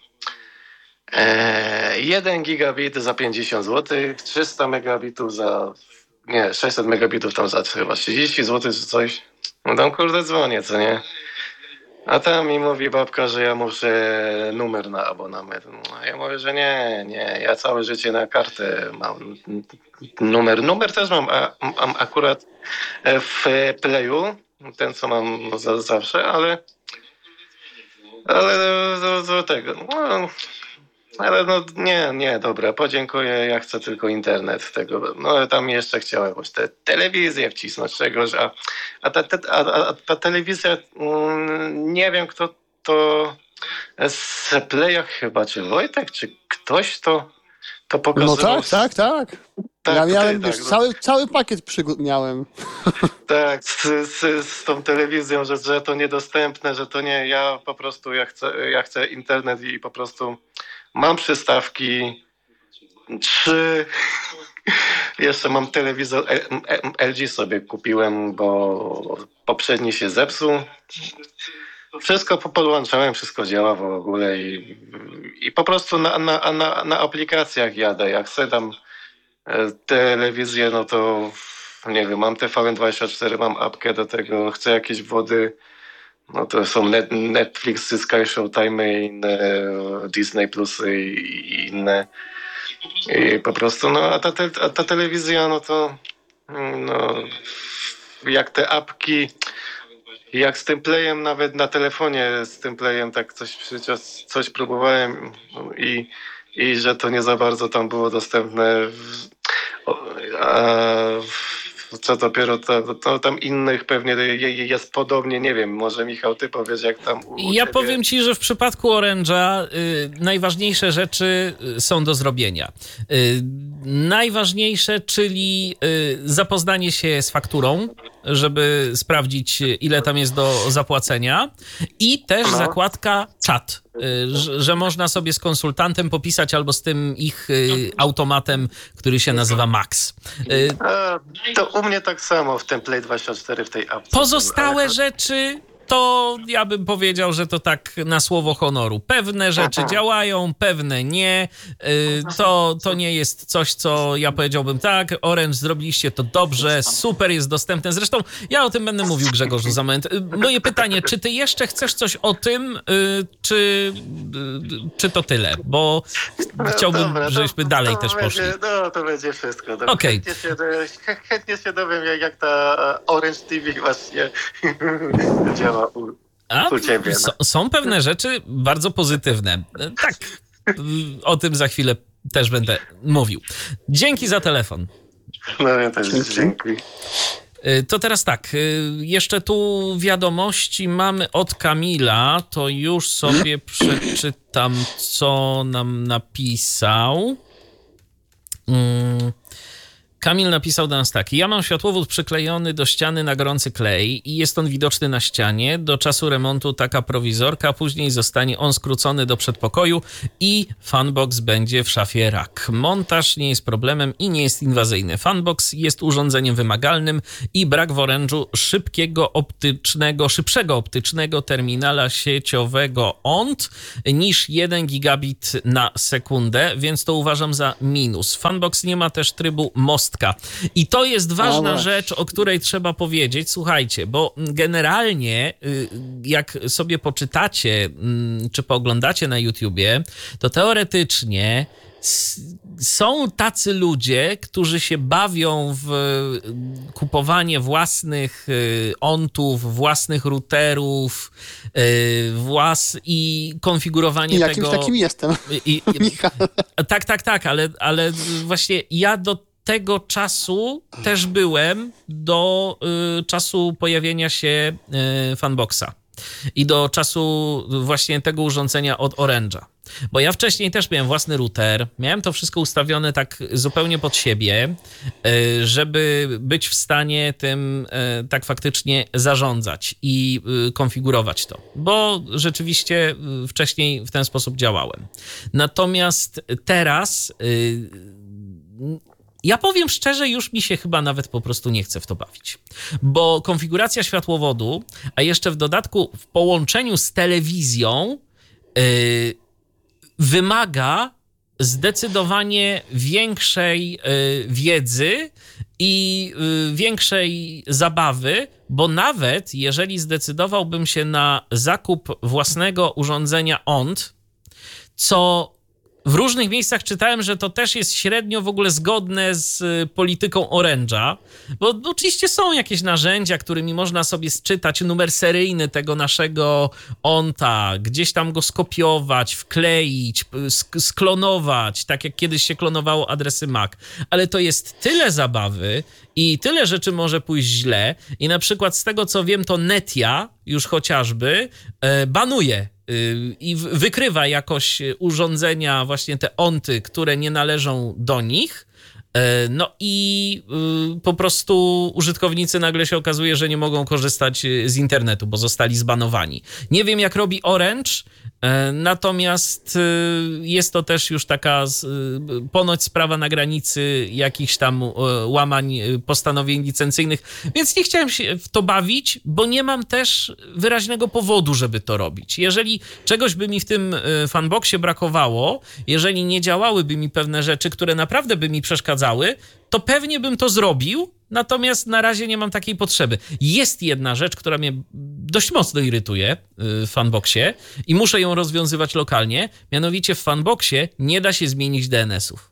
Eee, jeden gigabit za pięćdziesiąt złotych, trzysta megabitów za... Nie, sześćset megabitów tam za chyba trzydzieści złotych czy coś. No tam kurde dzwonię, co nie? A tam mi mówi babka, że ja muszę numer na abonament. No, ja mówię, że nie, nie, ja całe życie na kartę mam numer. Numer też mam, a, mam akurat w Playu, ten co mam za, zawsze, ale... Ale do, do tego... No, ale no nie, nie, dobra, podziękuję, ja chcę tylko internet tego, no tam jeszcze chciałem jakąś te, telewizję wcisnąć czegoś, a, a, ta, te, a, a ta telewizja, mm, nie wiem kto to z Playa chyba, czy Wojtek, czy ktoś to, to pokazywał. No tak, tak, tak. Tak, ja miałem, ty, wiesz, tak, cały, cały pakiet przygód miałem. Tak, z, z, z tą telewizją, że, że to niedostępne, że to nie, ja po prostu, ja chcę, ja chcę internet i po prostu mam przystawki, trzy, jeszcze mam telewizor L G sobie kupiłem, bo poprzedni się zepsuł. Wszystko podłączałem, wszystko działa w ogóle i, i po prostu na, na, na, na aplikacjach jadę. Jak chcę tam telewizję, no to nie wiem, mam T V N dwadzieścia cztery, mam apkę do tego, chcę jakieś wody, no to są net, Netflixy, Sky Showtime, inne Disney Plusy i inne. I po prostu, no a ta, te, a ta telewizja, no to no, jak te apki, jak z tym Playem nawet na telefonie, z tym Playem tak coś przecież coś próbowałem i, i że to nie za bardzo tam było dostępne. A co dopiero to, to tam innych pewnie jest podobnie, nie wiem, może Michał ty powiesz jak tam u Ja ciebie. powiem ci, że w przypadku Orange'a y, najważniejsze rzeczy są do zrobienia. Y, najważniejsze, czyli y, zapoznanie się z fakturą, żeby sprawdzić ile tam jest do zapłacenia i też No. zakładka czat, y, że, że można sobie z konsultantem popisać albo z tym ich y, automatem, który się nazywa Max. Y, A, to u mnie tak samo w tym Play dwadzieścia cztery w tej apce. Pozostałe Ale- rzeczy to ja bym powiedział, że to tak na słowo honoru. Pewne rzeczy działają, pewne nie. Y, To, to nie jest coś, co ja powiedziałbym tak, Orange, zrobiliście to dobrze, super, jest dostępne. Zresztą ja o tym będę mówił, Grzegorzu, za moment. Y, Moje pytanie, czy ty jeszcze chcesz coś o tym, y, czy, y, czy to tyle? Bo chciałbym, Dobra, to- żebyśmy dalej to też będzie, poszli. No, to będzie wszystko. Dobra. Okej. Chętnie, się, ch- chętnie się dowiem, jak, jak ta Orange T V właśnie działa u, A u ciebie. są, są pewne rzeczy bardzo pozytywne. Tak, o tym za chwilę też będę mówił. Dzięki za telefon. No, ja też dziękuję. Y, To teraz tak, y, jeszcze tu wiadomości mamy od Kamila, to już sobie przeczytam, co nam napisał. Mm. Kamil napisał do nas tak. Ja mam światłowód przyklejony do ściany na gorący klej i jest on widoczny na ścianie. Do czasu remontu taka prowizorka, później zostanie on skrócony do przedpokoju i fanbox będzie w szafie rak. Montaż nie jest problemem i nie jest inwazyjny. Fanbox jest urządzeniem wymagalnym i brak w Orange'u szybkiego optycznego, szybszego optycznego terminala sieciowego O N T niż jeden gigabit na sekundę, więc to uważam za minus. Fanbox nie ma też trybu most. I to jest ważna rzecz, o której trzeba powiedzieć. Słuchajcie, bo generalnie jak sobie poczytacie czy pooglądacie na YouTubie, to teoretycznie są tacy ludzie, którzy się bawią w kupowanie własnych ontów, własnych routerów włas i konfigurowanie I tego... jakimś takim jestem. I, i, tak, tak, tak, ale, ale właśnie ja do tego czasu też byłem do y, czasu pojawienia się y, Fanboxa i do czasu właśnie tego urządzenia od Orange'a. Bo ja wcześniej też miałem własny router, miałem to wszystko ustawione tak zupełnie pod siebie, y, żeby być w stanie tym y, tak faktycznie zarządzać i y, konfigurować to, bo rzeczywiście y, wcześniej w ten sposób działałem. Natomiast teraz... Y, Ja powiem szczerze, już mi się chyba nawet po prostu nie chce w to bawić, bo konfiguracja światłowodu, a jeszcze w dodatku w połączeniu z telewizją yy, wymaga zdecydowanie większej yy, wiedzy i yy, większej zabawy, bo nawet jeżeli zdecydowałbym się na zakup własnego urządzenia O N T, co w różnych miejscach czytałem, że to też jest średnio w ogóle zgodne z polityką Orange'a, bo oczywiście są jakieś narzędzia, którymi można sobie sczytać numer seryjny tego naszego O N T a, gdzieś tam go skopiować, wkleić, sk- sklonować, tak jak kiedyś się klonowało adresy M A C. Ale to jest tyle zabawy i tyle rzeczy może pójść źle i na przykład z tego, co wiem, to Netia już chociażby e, banuje i wykrywa jakoś urządzenia, właśnie te onty, które nie należą do nich. No i po prostu użytkownicy nagle się okazuje, że nie mogą korzystać z internetu, bo zostali zbanowani. Nie wiem, jak robi Orange, natomiast jest to też już taka ponoć sprawa na granicy jakichś tam łamań postanowień licencyjnych, więc nie chciałem się w to bawić, bo nie mam też wyraźnego powodu, żeby to robić. Jeżeli czegoś by mi w tym Fanboxie brakowało, jeżeli nie działałyby mi pewne rzeczy, które naprawdę by mi przeszkadzały, to pewnie bym to zrobił, natomiast na razie nie mam takiej potrzeby. Jest jedna rzecz, która mnie dość mocno irytuje w Fanboxie i muszę ją rozwiązywać lokalnie, mianowicie w Fanboxie nie da się zmienić D N esów.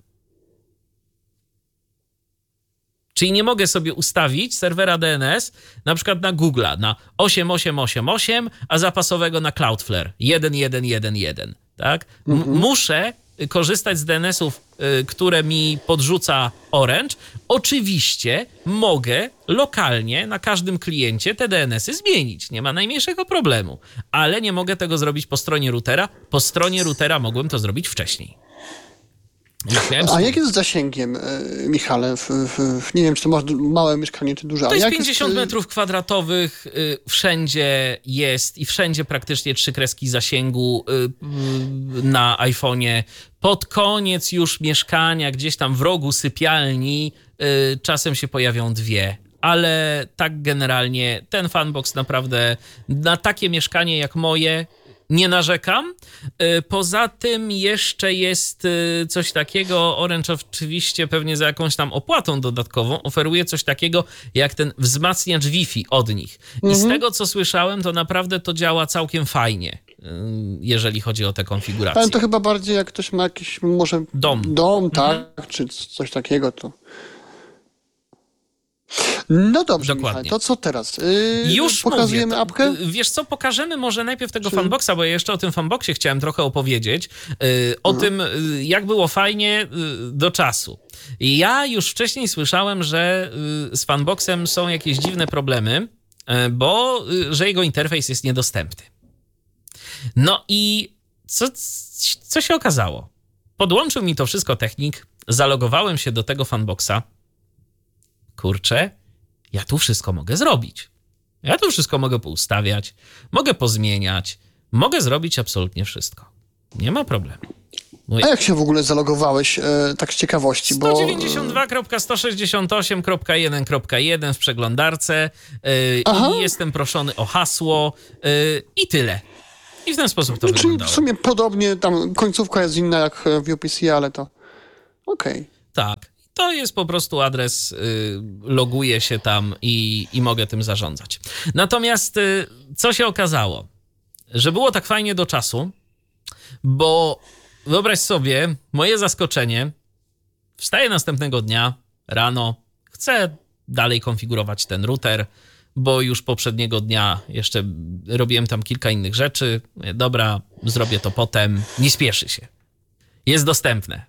Czyli nie mogę sobie ustawić serwera D N S na przykład na Google'a na osiem osiem osiem osiem, a zapasowego na Cloudflare jeden jeden jeden jeden. Tak? M- mhm. Muszę korzystać z D N esów, y, które mi podrzuca Orange. Oczywiście mogę lokalnie na każdym kliencie te D N esy zmienić. Nie ma najmniejszego problemu. Ale nie mogę tego zrobić po stronie routera. Po stronie routera mogłem to zrobić wcześniej. A jak jest z zasięgiem, Michale? W, w, w, nie wiem, czy to masz małe mieszkanie, czy duże. To jest jak pięćdziesiąt jest... metrów kwadratowych, y, wszędzie jest i wszędzie praktycznie trzy kreski zasięgu y, y, na iPhone'ie. Pod koniec już mieszkania, gdzieś tam w rogu sypialni, y, czasem się pojawią dwie. Ale tak generalnie ten Fanbox naprawdę na takie mieszkanie jak moje nie narzekam. Poza tym jeszcze jest coś takiego, Orange oczywiście pewnie za jakąś tam opłatą dodatkową oferuje coś takiego jak ten wzmacniacz Wi-Fi od nich. I mhm. z tego, co słyszałem, to naprawdę to działa całkiem fajnie, jeżeli chodzi o tę konfigurację. Ale to chyba bardziej jak ktoś ma jakiś może dom, dom tak, mhm. czy coś takiego, to... No dobrze, Michał, to co teraz? Yy, Już pokazujemy mówię, apkę? Wiesz co, pokażemy może najpierw tego Czy... Fanboxa, bo ja jeszcze o tym Fanboxie chciałem trochę opowiedzieć. Yy, o mhm. tym, jak było fajnie yy, do czasu. Ja już wcześniej słyszałem, że yy, z Fanboxem są jakieś dziwne problemy, yy, bo yy, że jego interfejs jest niedostępny. No i co, co się okazało? Podłączył mi to wszystko technik, zalogowałem się do tego Fanboxa. kurczę, ja tu wszystko mogę zrobić. Ja tu wszystko mogę poustawiać, mogę pozmieniać, mogę zrobić absolutnie wszystko. Nie ma problemu. Mój... A jak się w ogóle zalogowałeś, e, tak z ciekawości? sto dziewięćdziesiąt dwa kropka sto sześćdziesiąt osiem kropka jeden kropka jeden w przeglądarce yy, i jestem proszony o hasło yy, i tyle. I w ten sposób to Czyli wyglądało. w sumie podobnie, tam końcówka jest inna jak w U P C, ale to okej. Okay. Tak. To jest po prostu adres, yy, loguję się tam i, i mogę tym zarządzać. Natomiast yy, co się okazało? Że było tak fajnie do czasu, bo wyobraź sobie moje zaskoczenie. Wstaję następnego dnia rano, chcę dalej konfigurować ten router, bo już poprzedniego dnia jeszcze robiłem tam kilka innych rzeczy. Dobra, zrobię to potem, nie spieszy się. Jest dostępne.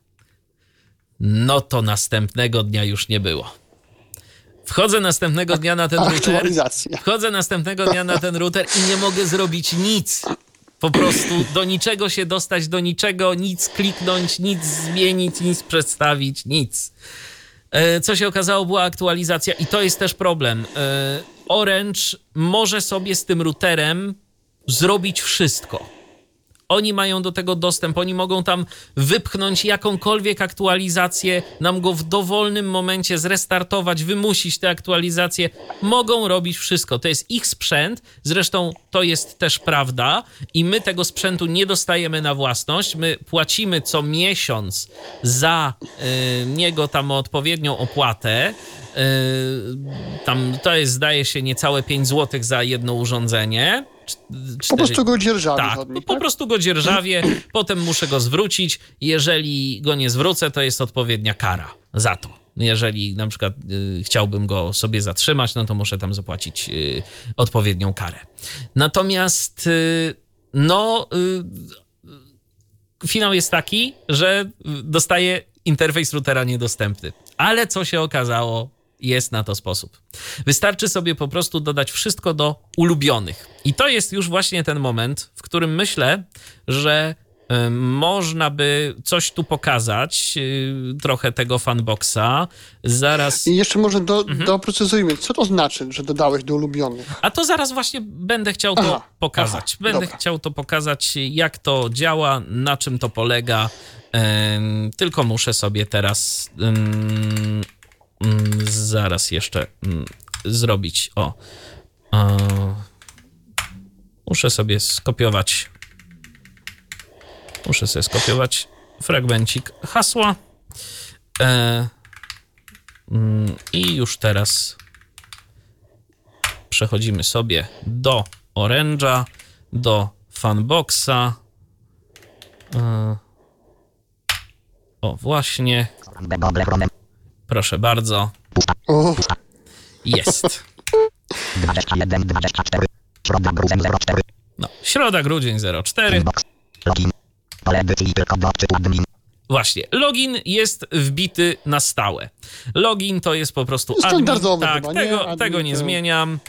No to następnego dnia już nie było. Wchodzę następnego dnia na ten router. Wchodzę następnego dnia na ten router i nie mogę zrobić nic. Po prostu do niczego się dostać, do niczego, nic kliknąć, nic zmienić, nic przedstawić, nic. Co się okazało, była aktualizacja i to jest też problem. Orange może sobie z tym routerem zrobić wszystko. Oni mają do tego dostęp, oni mogą tam wypchnąć jakąkolwiek aktualizację, nam go w dowolnym momencie zrestartować, wymusić te aktualizacje. Mogą robić wszystko. To jest ich sprzęt, zresztą to jest też prawda i my tego sprzętu nie dostajemy na własność. My płacimy co miesiąc za y, niego tam odpowiednią opłatę. Yy, tam to jest, zdaje się, niecałe pięć złotych za jedno urządzenie. Cztery... Po prostu go dzierżawię. Tak, od nich, po tak? prostu go dzierżawię, potem muszę go zwrócić. Jeżeli go nie zwrócę, to jest odpowiednia kara za to. Jeżeli na przykład y, chciałbym go sobie zatrzymać, no to muszę tam zapłacić y, odpowiednią karę. Natomiast y, no y, finał jest taki, że dostaję interfejs routera niedostępny. Ale co się okazało, jest na to sposób. Wystarczy sobie po prostu dodać wszystko do ulubionych. I to jest już właśnie ten moment, w którym myślę, że y, można by coś tu pokazać, y, trochę tego fanboxa. Zaraz... I jeszcze może do, mhm. doprecyzujmy, co to znaczy, że dodałeś do ulubionych? A to zaraz właśnie będę chciał to aha, pokazać. Aha, będę dobra. chciał to pokazać, jak to działa, na czym to polega. Ym, tylko muszę sobie teraz... Ym, Zaraz jeszcze zrobić. O. Muszę sobie skopiować. Muszę sobie skopiować fragmencik hasła. I już teraz przechodzimy sobie do Orange'a, do Fanboxa. O, właśnie. Proszę bardzo. O. Jest. No, środa, grudzień zero cztery. Właśnie, login jest wbity na stałe. Login to jest po prostu admin. Standardowy Tak, chyba, tego, nie? Admin, tego nie to... zmieniam.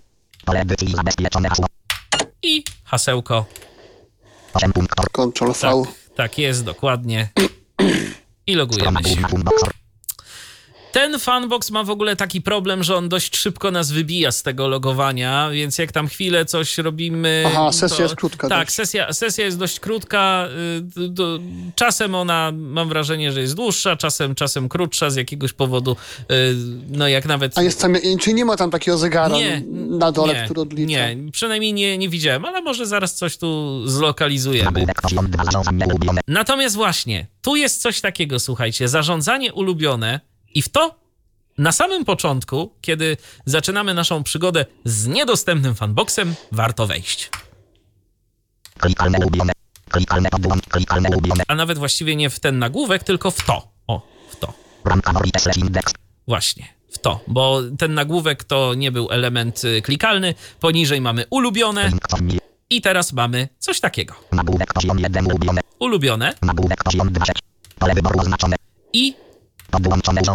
I hasełko. Ctrl V. Tak, tak jest, dokładnie. I logujemy się. Ten Fanbox ma w ogóle taki problem, że on dość szybko nas wybija z tego logowania, więc jak tam chwilę coś robimy... Aha, sesja to, jest krótka. Tak, dość. sesja, sesja jest dość krótka. Czasem ona, mam wrażenie, że jest dłuższa, czasem, czasem krótsza z jakiegoś powodu. No jak nawet... A jest tam, czyli nie ma tam takiego zegara nie, na dole, nie, który odlicza? Nie, przynajmniej nie, nie widziałem, ale może zaraz coś tu zlokalizujemy. Natomiast właśnie, tu jest coś takiego, słuchajcie, zarządzanie ulubione. I w to na samym początku, kiedy zaczynamy naszą przygodę z niedostępnym fanboxem, warto wejść. Klikalne ulubione, klikalne podłącz, klikalne ulubione. A nawet właściwie nie w ten nagłówek, tylko w to. O, w to. Właśnie, w to, bo ten nagłówek to nie był element klikalny. Poniżej mamy ulubione i teraz mamy coś takiego. Nagłówek poziom jeden ulubione. Ulubione. Nagłówek poziom dwa. Pole wyboru oznaczone. I podłączone urządzenia.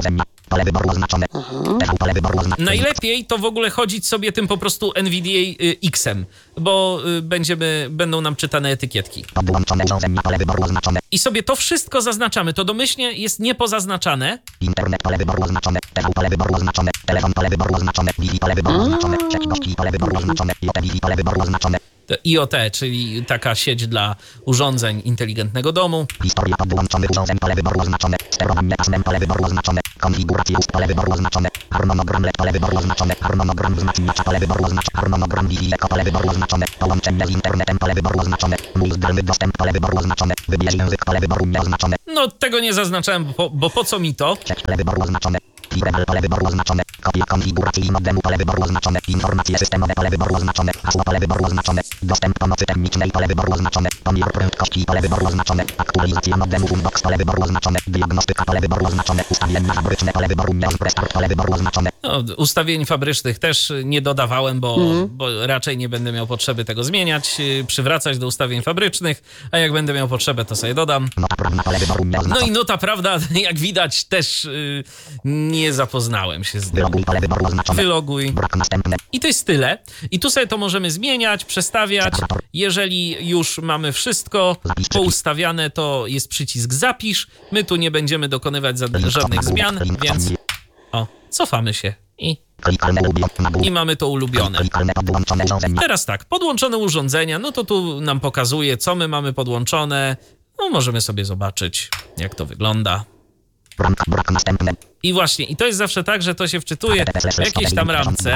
Pole wyboru oznaczone. T V pole wyboru oznaczone. Najlepiej to w ogóle chodzić sobie tym po prostu N V D A X-em, bo y, będziemy, będą nam czytane etykietki. Podłączone urządzenia, pole wyboru oznaczone. I sobie to wszystko zaznaczamy. To domyślnie jest niepozaznaczone. Internet pole wyboru oznaczone. T V pole wyboru oznaczone. Telefon pole wyboru oznaczone. Wi-Fi pole wyboru oznaczone. Sieć gości pole wyboru oznaczone. I O T Wi-Fi pole wyboru oznaczone. I O T, czyli taka sieć dla urządzeń inteligentnego domu. Historia podłączonych urządzeń, pole wyboru oznaczone. Sterowanie pasmem, pole wyboru oznaczone. Konfiguracje ust, pole wyboru oznaczone. Harmonogram L E D, pole wyboru oznaczone. Harmonogram wzmacniacza, pole wyboru oznaczone. Harmonogram Wi-Fi Eco, pole wyboru oznaczone. Połączenie z internetem, pole wyboru oznaczone. Mój zdalny dostęp, pole wyboru oznaczone. Wybierz język, pole wyboru nieoznaczone. No, tego nie zaznaczałem, bo, bo po co mi to? Sieć, pole wyboru oznaczone. Libral, pole wyboru oznaczone. Kopia konfiguracji modemu, pole wyboru oznaczone. Informacje systemowe, pole wyboru oznaczone. Hasło, pole wyboru oznaczone. Dostęp pomocy technicznej, pole wyboru oznaczone. Pomiar prędkości, pole wyboru oznaczone. Aktualizacja modemu Unbox, pole wyboru oznaczone. Diagnostyka, pole wyboru oznaczone. Ustawienia fabryczne, pole wyboru nieoznaczone. Start, pole wyboru oznaczone. No, ustawień fabrycznych też nie dodawałem, bo, Mhm. bo raczej nie będę miał potrzeby tego zmieniać, yy, przywracać do ustawień fabrycznych, a jak będę miał potrzebę, to sobie dodam. Nota prawna, pole wyboru No nieoznaczone. i nota prawda, jak widać, też yy, nie zapoznałem się z tym. Wyloguj, pole wyboru oznaczone. Wyloguj. Brak następne. I to jest tyle. I tu sobie to możemy zmieniać, przestawiać. Jeżeli już mamy wszystko poustawiane, to jest przycisk zapisz. My tu nie będziemy dokonywać za- żadnych zmian, więc o, cofamy się i, Klikalne ulubione. Nagłówek. i mamy to ulubione. Klikalne podłączone urządzenia. Teraz tak, podłączone urządzenia, no to tu nam pokazuje, co my mamy podłączone. No możemy sobie zobaczyć, jak to wygląda. Ramka, brak następne. I właśnie, i to jest zawsze tak, że to się wczytuje w jakiejś tam ramce.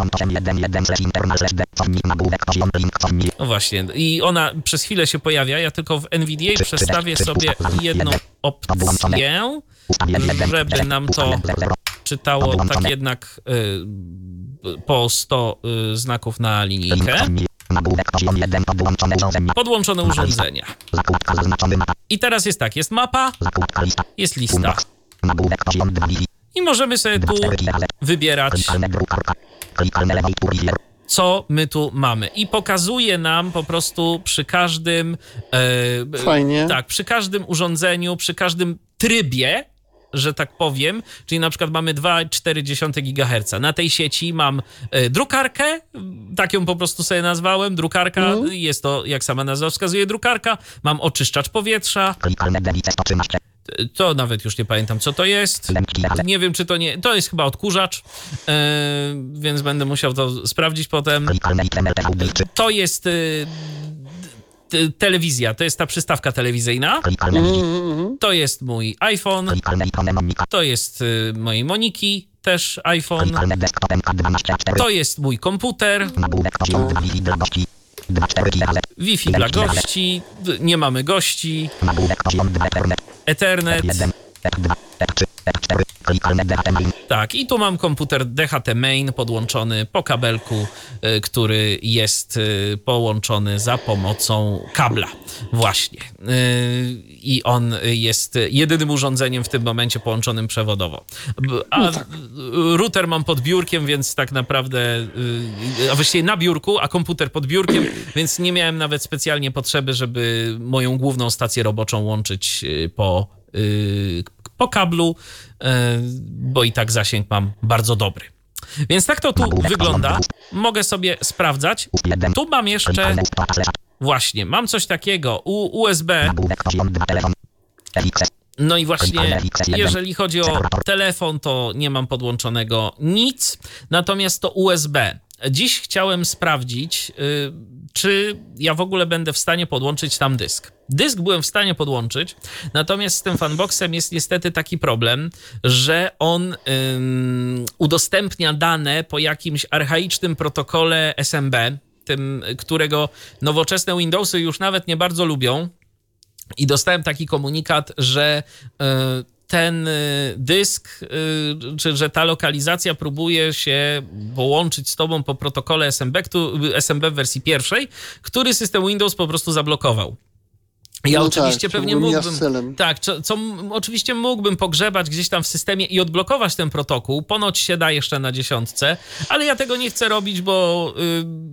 No właśnie, i ona przez chwilę się pojawia. Ja tylko w N V D A przestawię sobie jedną opcję, żeby nam to czytało tak jednak y, po sto y, znaków na linijkę. Podłączone urządzenia. Zakładka zaznaczony mapa. I teraz jest tak, jest mapa, Zakładka lista. jest lista. Unbox. Nagłówek poziom dwa. I możemy sobie tu wybierać, Klikalne drukarka. Klikalne lewej kurier. co my tu mamy. I pokazuje nam po prostu przy każdym... E, Fajnie. Tak, przy każdym urządzeniu, przy każdym trybie, że tak powiem, czyli na przykład mamy dwa przecinek cztery gigaherca. Na tej sieci mam e, drukarkę, tak ją po prostu sobie nazwałem, drukarka, Mhm. jest to, jak sama nazwa wskazuje, drukarka. Mam oczyszczacz powietrza, Klikalne delice sto trzynaście. to nawet już nie pamiętam, co to jest. Lęki razy. Nie wiem, czy to nie... To jest chyba odkurzacz, e, więc będę musiał to sprawdzić potem. Klikalne I T M L T V trzy. To jest y, t- telewizja, to jest ta przystawka telewizyjna. Klikalne wiki. Mhm. To jest mój iPhone, Klikalne ikony Monika. to jest y, mojej Moniki, też iPhone. Klikalne desktop M K dwanaście A cztery. To jest mój komputer, Nagłówek poziom dwa Wi-Fi dla gości. dwa cztery gigaherca. Wi-Fi dla gości, d- nie mamy gości, Nagłówek poziom dwa Ethernet. Ethernet. jeden. E P dwa. E P trzy. E P cztery. Klikalne D H T main. Tak, i tu mam komputer D H T main podłączony po kabelku, y, który jest y, połączony za pomocą kabla. Właśnie. Y, I on jest jedynym urządzeniem w tym momencie połączonym przewodowo. B- A No tak. y, router mam pod biurkiem, więc tak naprawdę, y, a właściwie na biurku, a komputer pod biurkiem, więc nie miałem nawet specjalnie potrzeby, żeby moją główną stację roboczą łączyć y, po y, po kablu, e, bo i tak zasięg mam bardzo dobry. Więc tak to tu wygląda. Mogę sobie sprawdzać. Ust jeden. Tu mam jeszcze, Klikalne ust dwa slash. właśnie, mam coś takiego, U S B. Nagłówek poziom dwa telefon. F X S. No i właśnie, jeżeli chodzi o telefon, to nie mam podłączonego nic, natomiast to U S B. Dziś chciałem sprawdzić, y, czy ja w ogóle będę w stanie podłączyć tam dysk. Dysk byłem w stanie podłączyć, natomiast z tym fanboxem jest niestety taki problem, że on ym, udostępnia dane po jakimś archaicznym protokole S M B, tym, którego nowoczesne Windowsy już nawet nie bardzo lubią. I dostałem taki komunikat, że y, ten y, dysk, y, czy że ta lokalizacja próbuje się połączyć z tobą po protokole S M B, któ- S M B w wersji pierwszej, który system Windows po prostu zablokował. Ja No oczywiście tak, pewnie to mija mógłbym, z celem. tak, co, co m- oczywiście mógłbym pogrzebać gdzieś tam w systemie i odblokować ten protokół. Ponoć się da jeszcze na dziesiątce, ale ja tego nie chcę robić, bo y,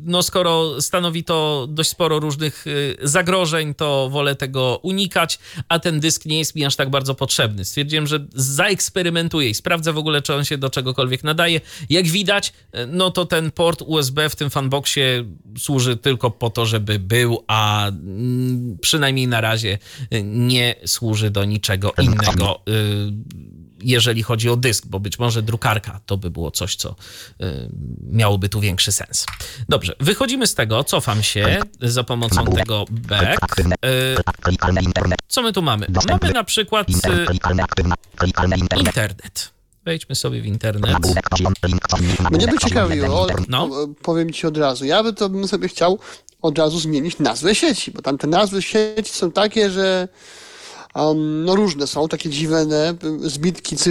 no skoro stanowi to dość sporo różnych y, zagrożeń, to wolę tego unikać, a ten dysk nie jest mi aż tak bardzo potrzebny. Stwierdziłem, że zaeksperymentuję i sprawdzę w ogóle, czy on się do czegokolwiek nadaje. Jak widać, no to ten port U S B w tym fanboxie służy tylko po to, żeby był, a mm, przynajmniej na razie nie służy do niczego innego, y, jeżeli chodzi o dysk, bo być może drukarka to by było coś, co y, miałoby tu większy sens. Dobrze, wychodzimy z tego, cofam się za pomocą tego back. Y, co my tu mamy? Mamy na przykład y, internet. Wejdźmy sobie w internet. Mnie by ciekawiło, No. powiem ci od razu, ja by to bym sobie chciał od razu zmienić nazwę sieci, bo tam te nazwy sieci są takie, że um, no różne są, takie dziwne, zbitki cyfr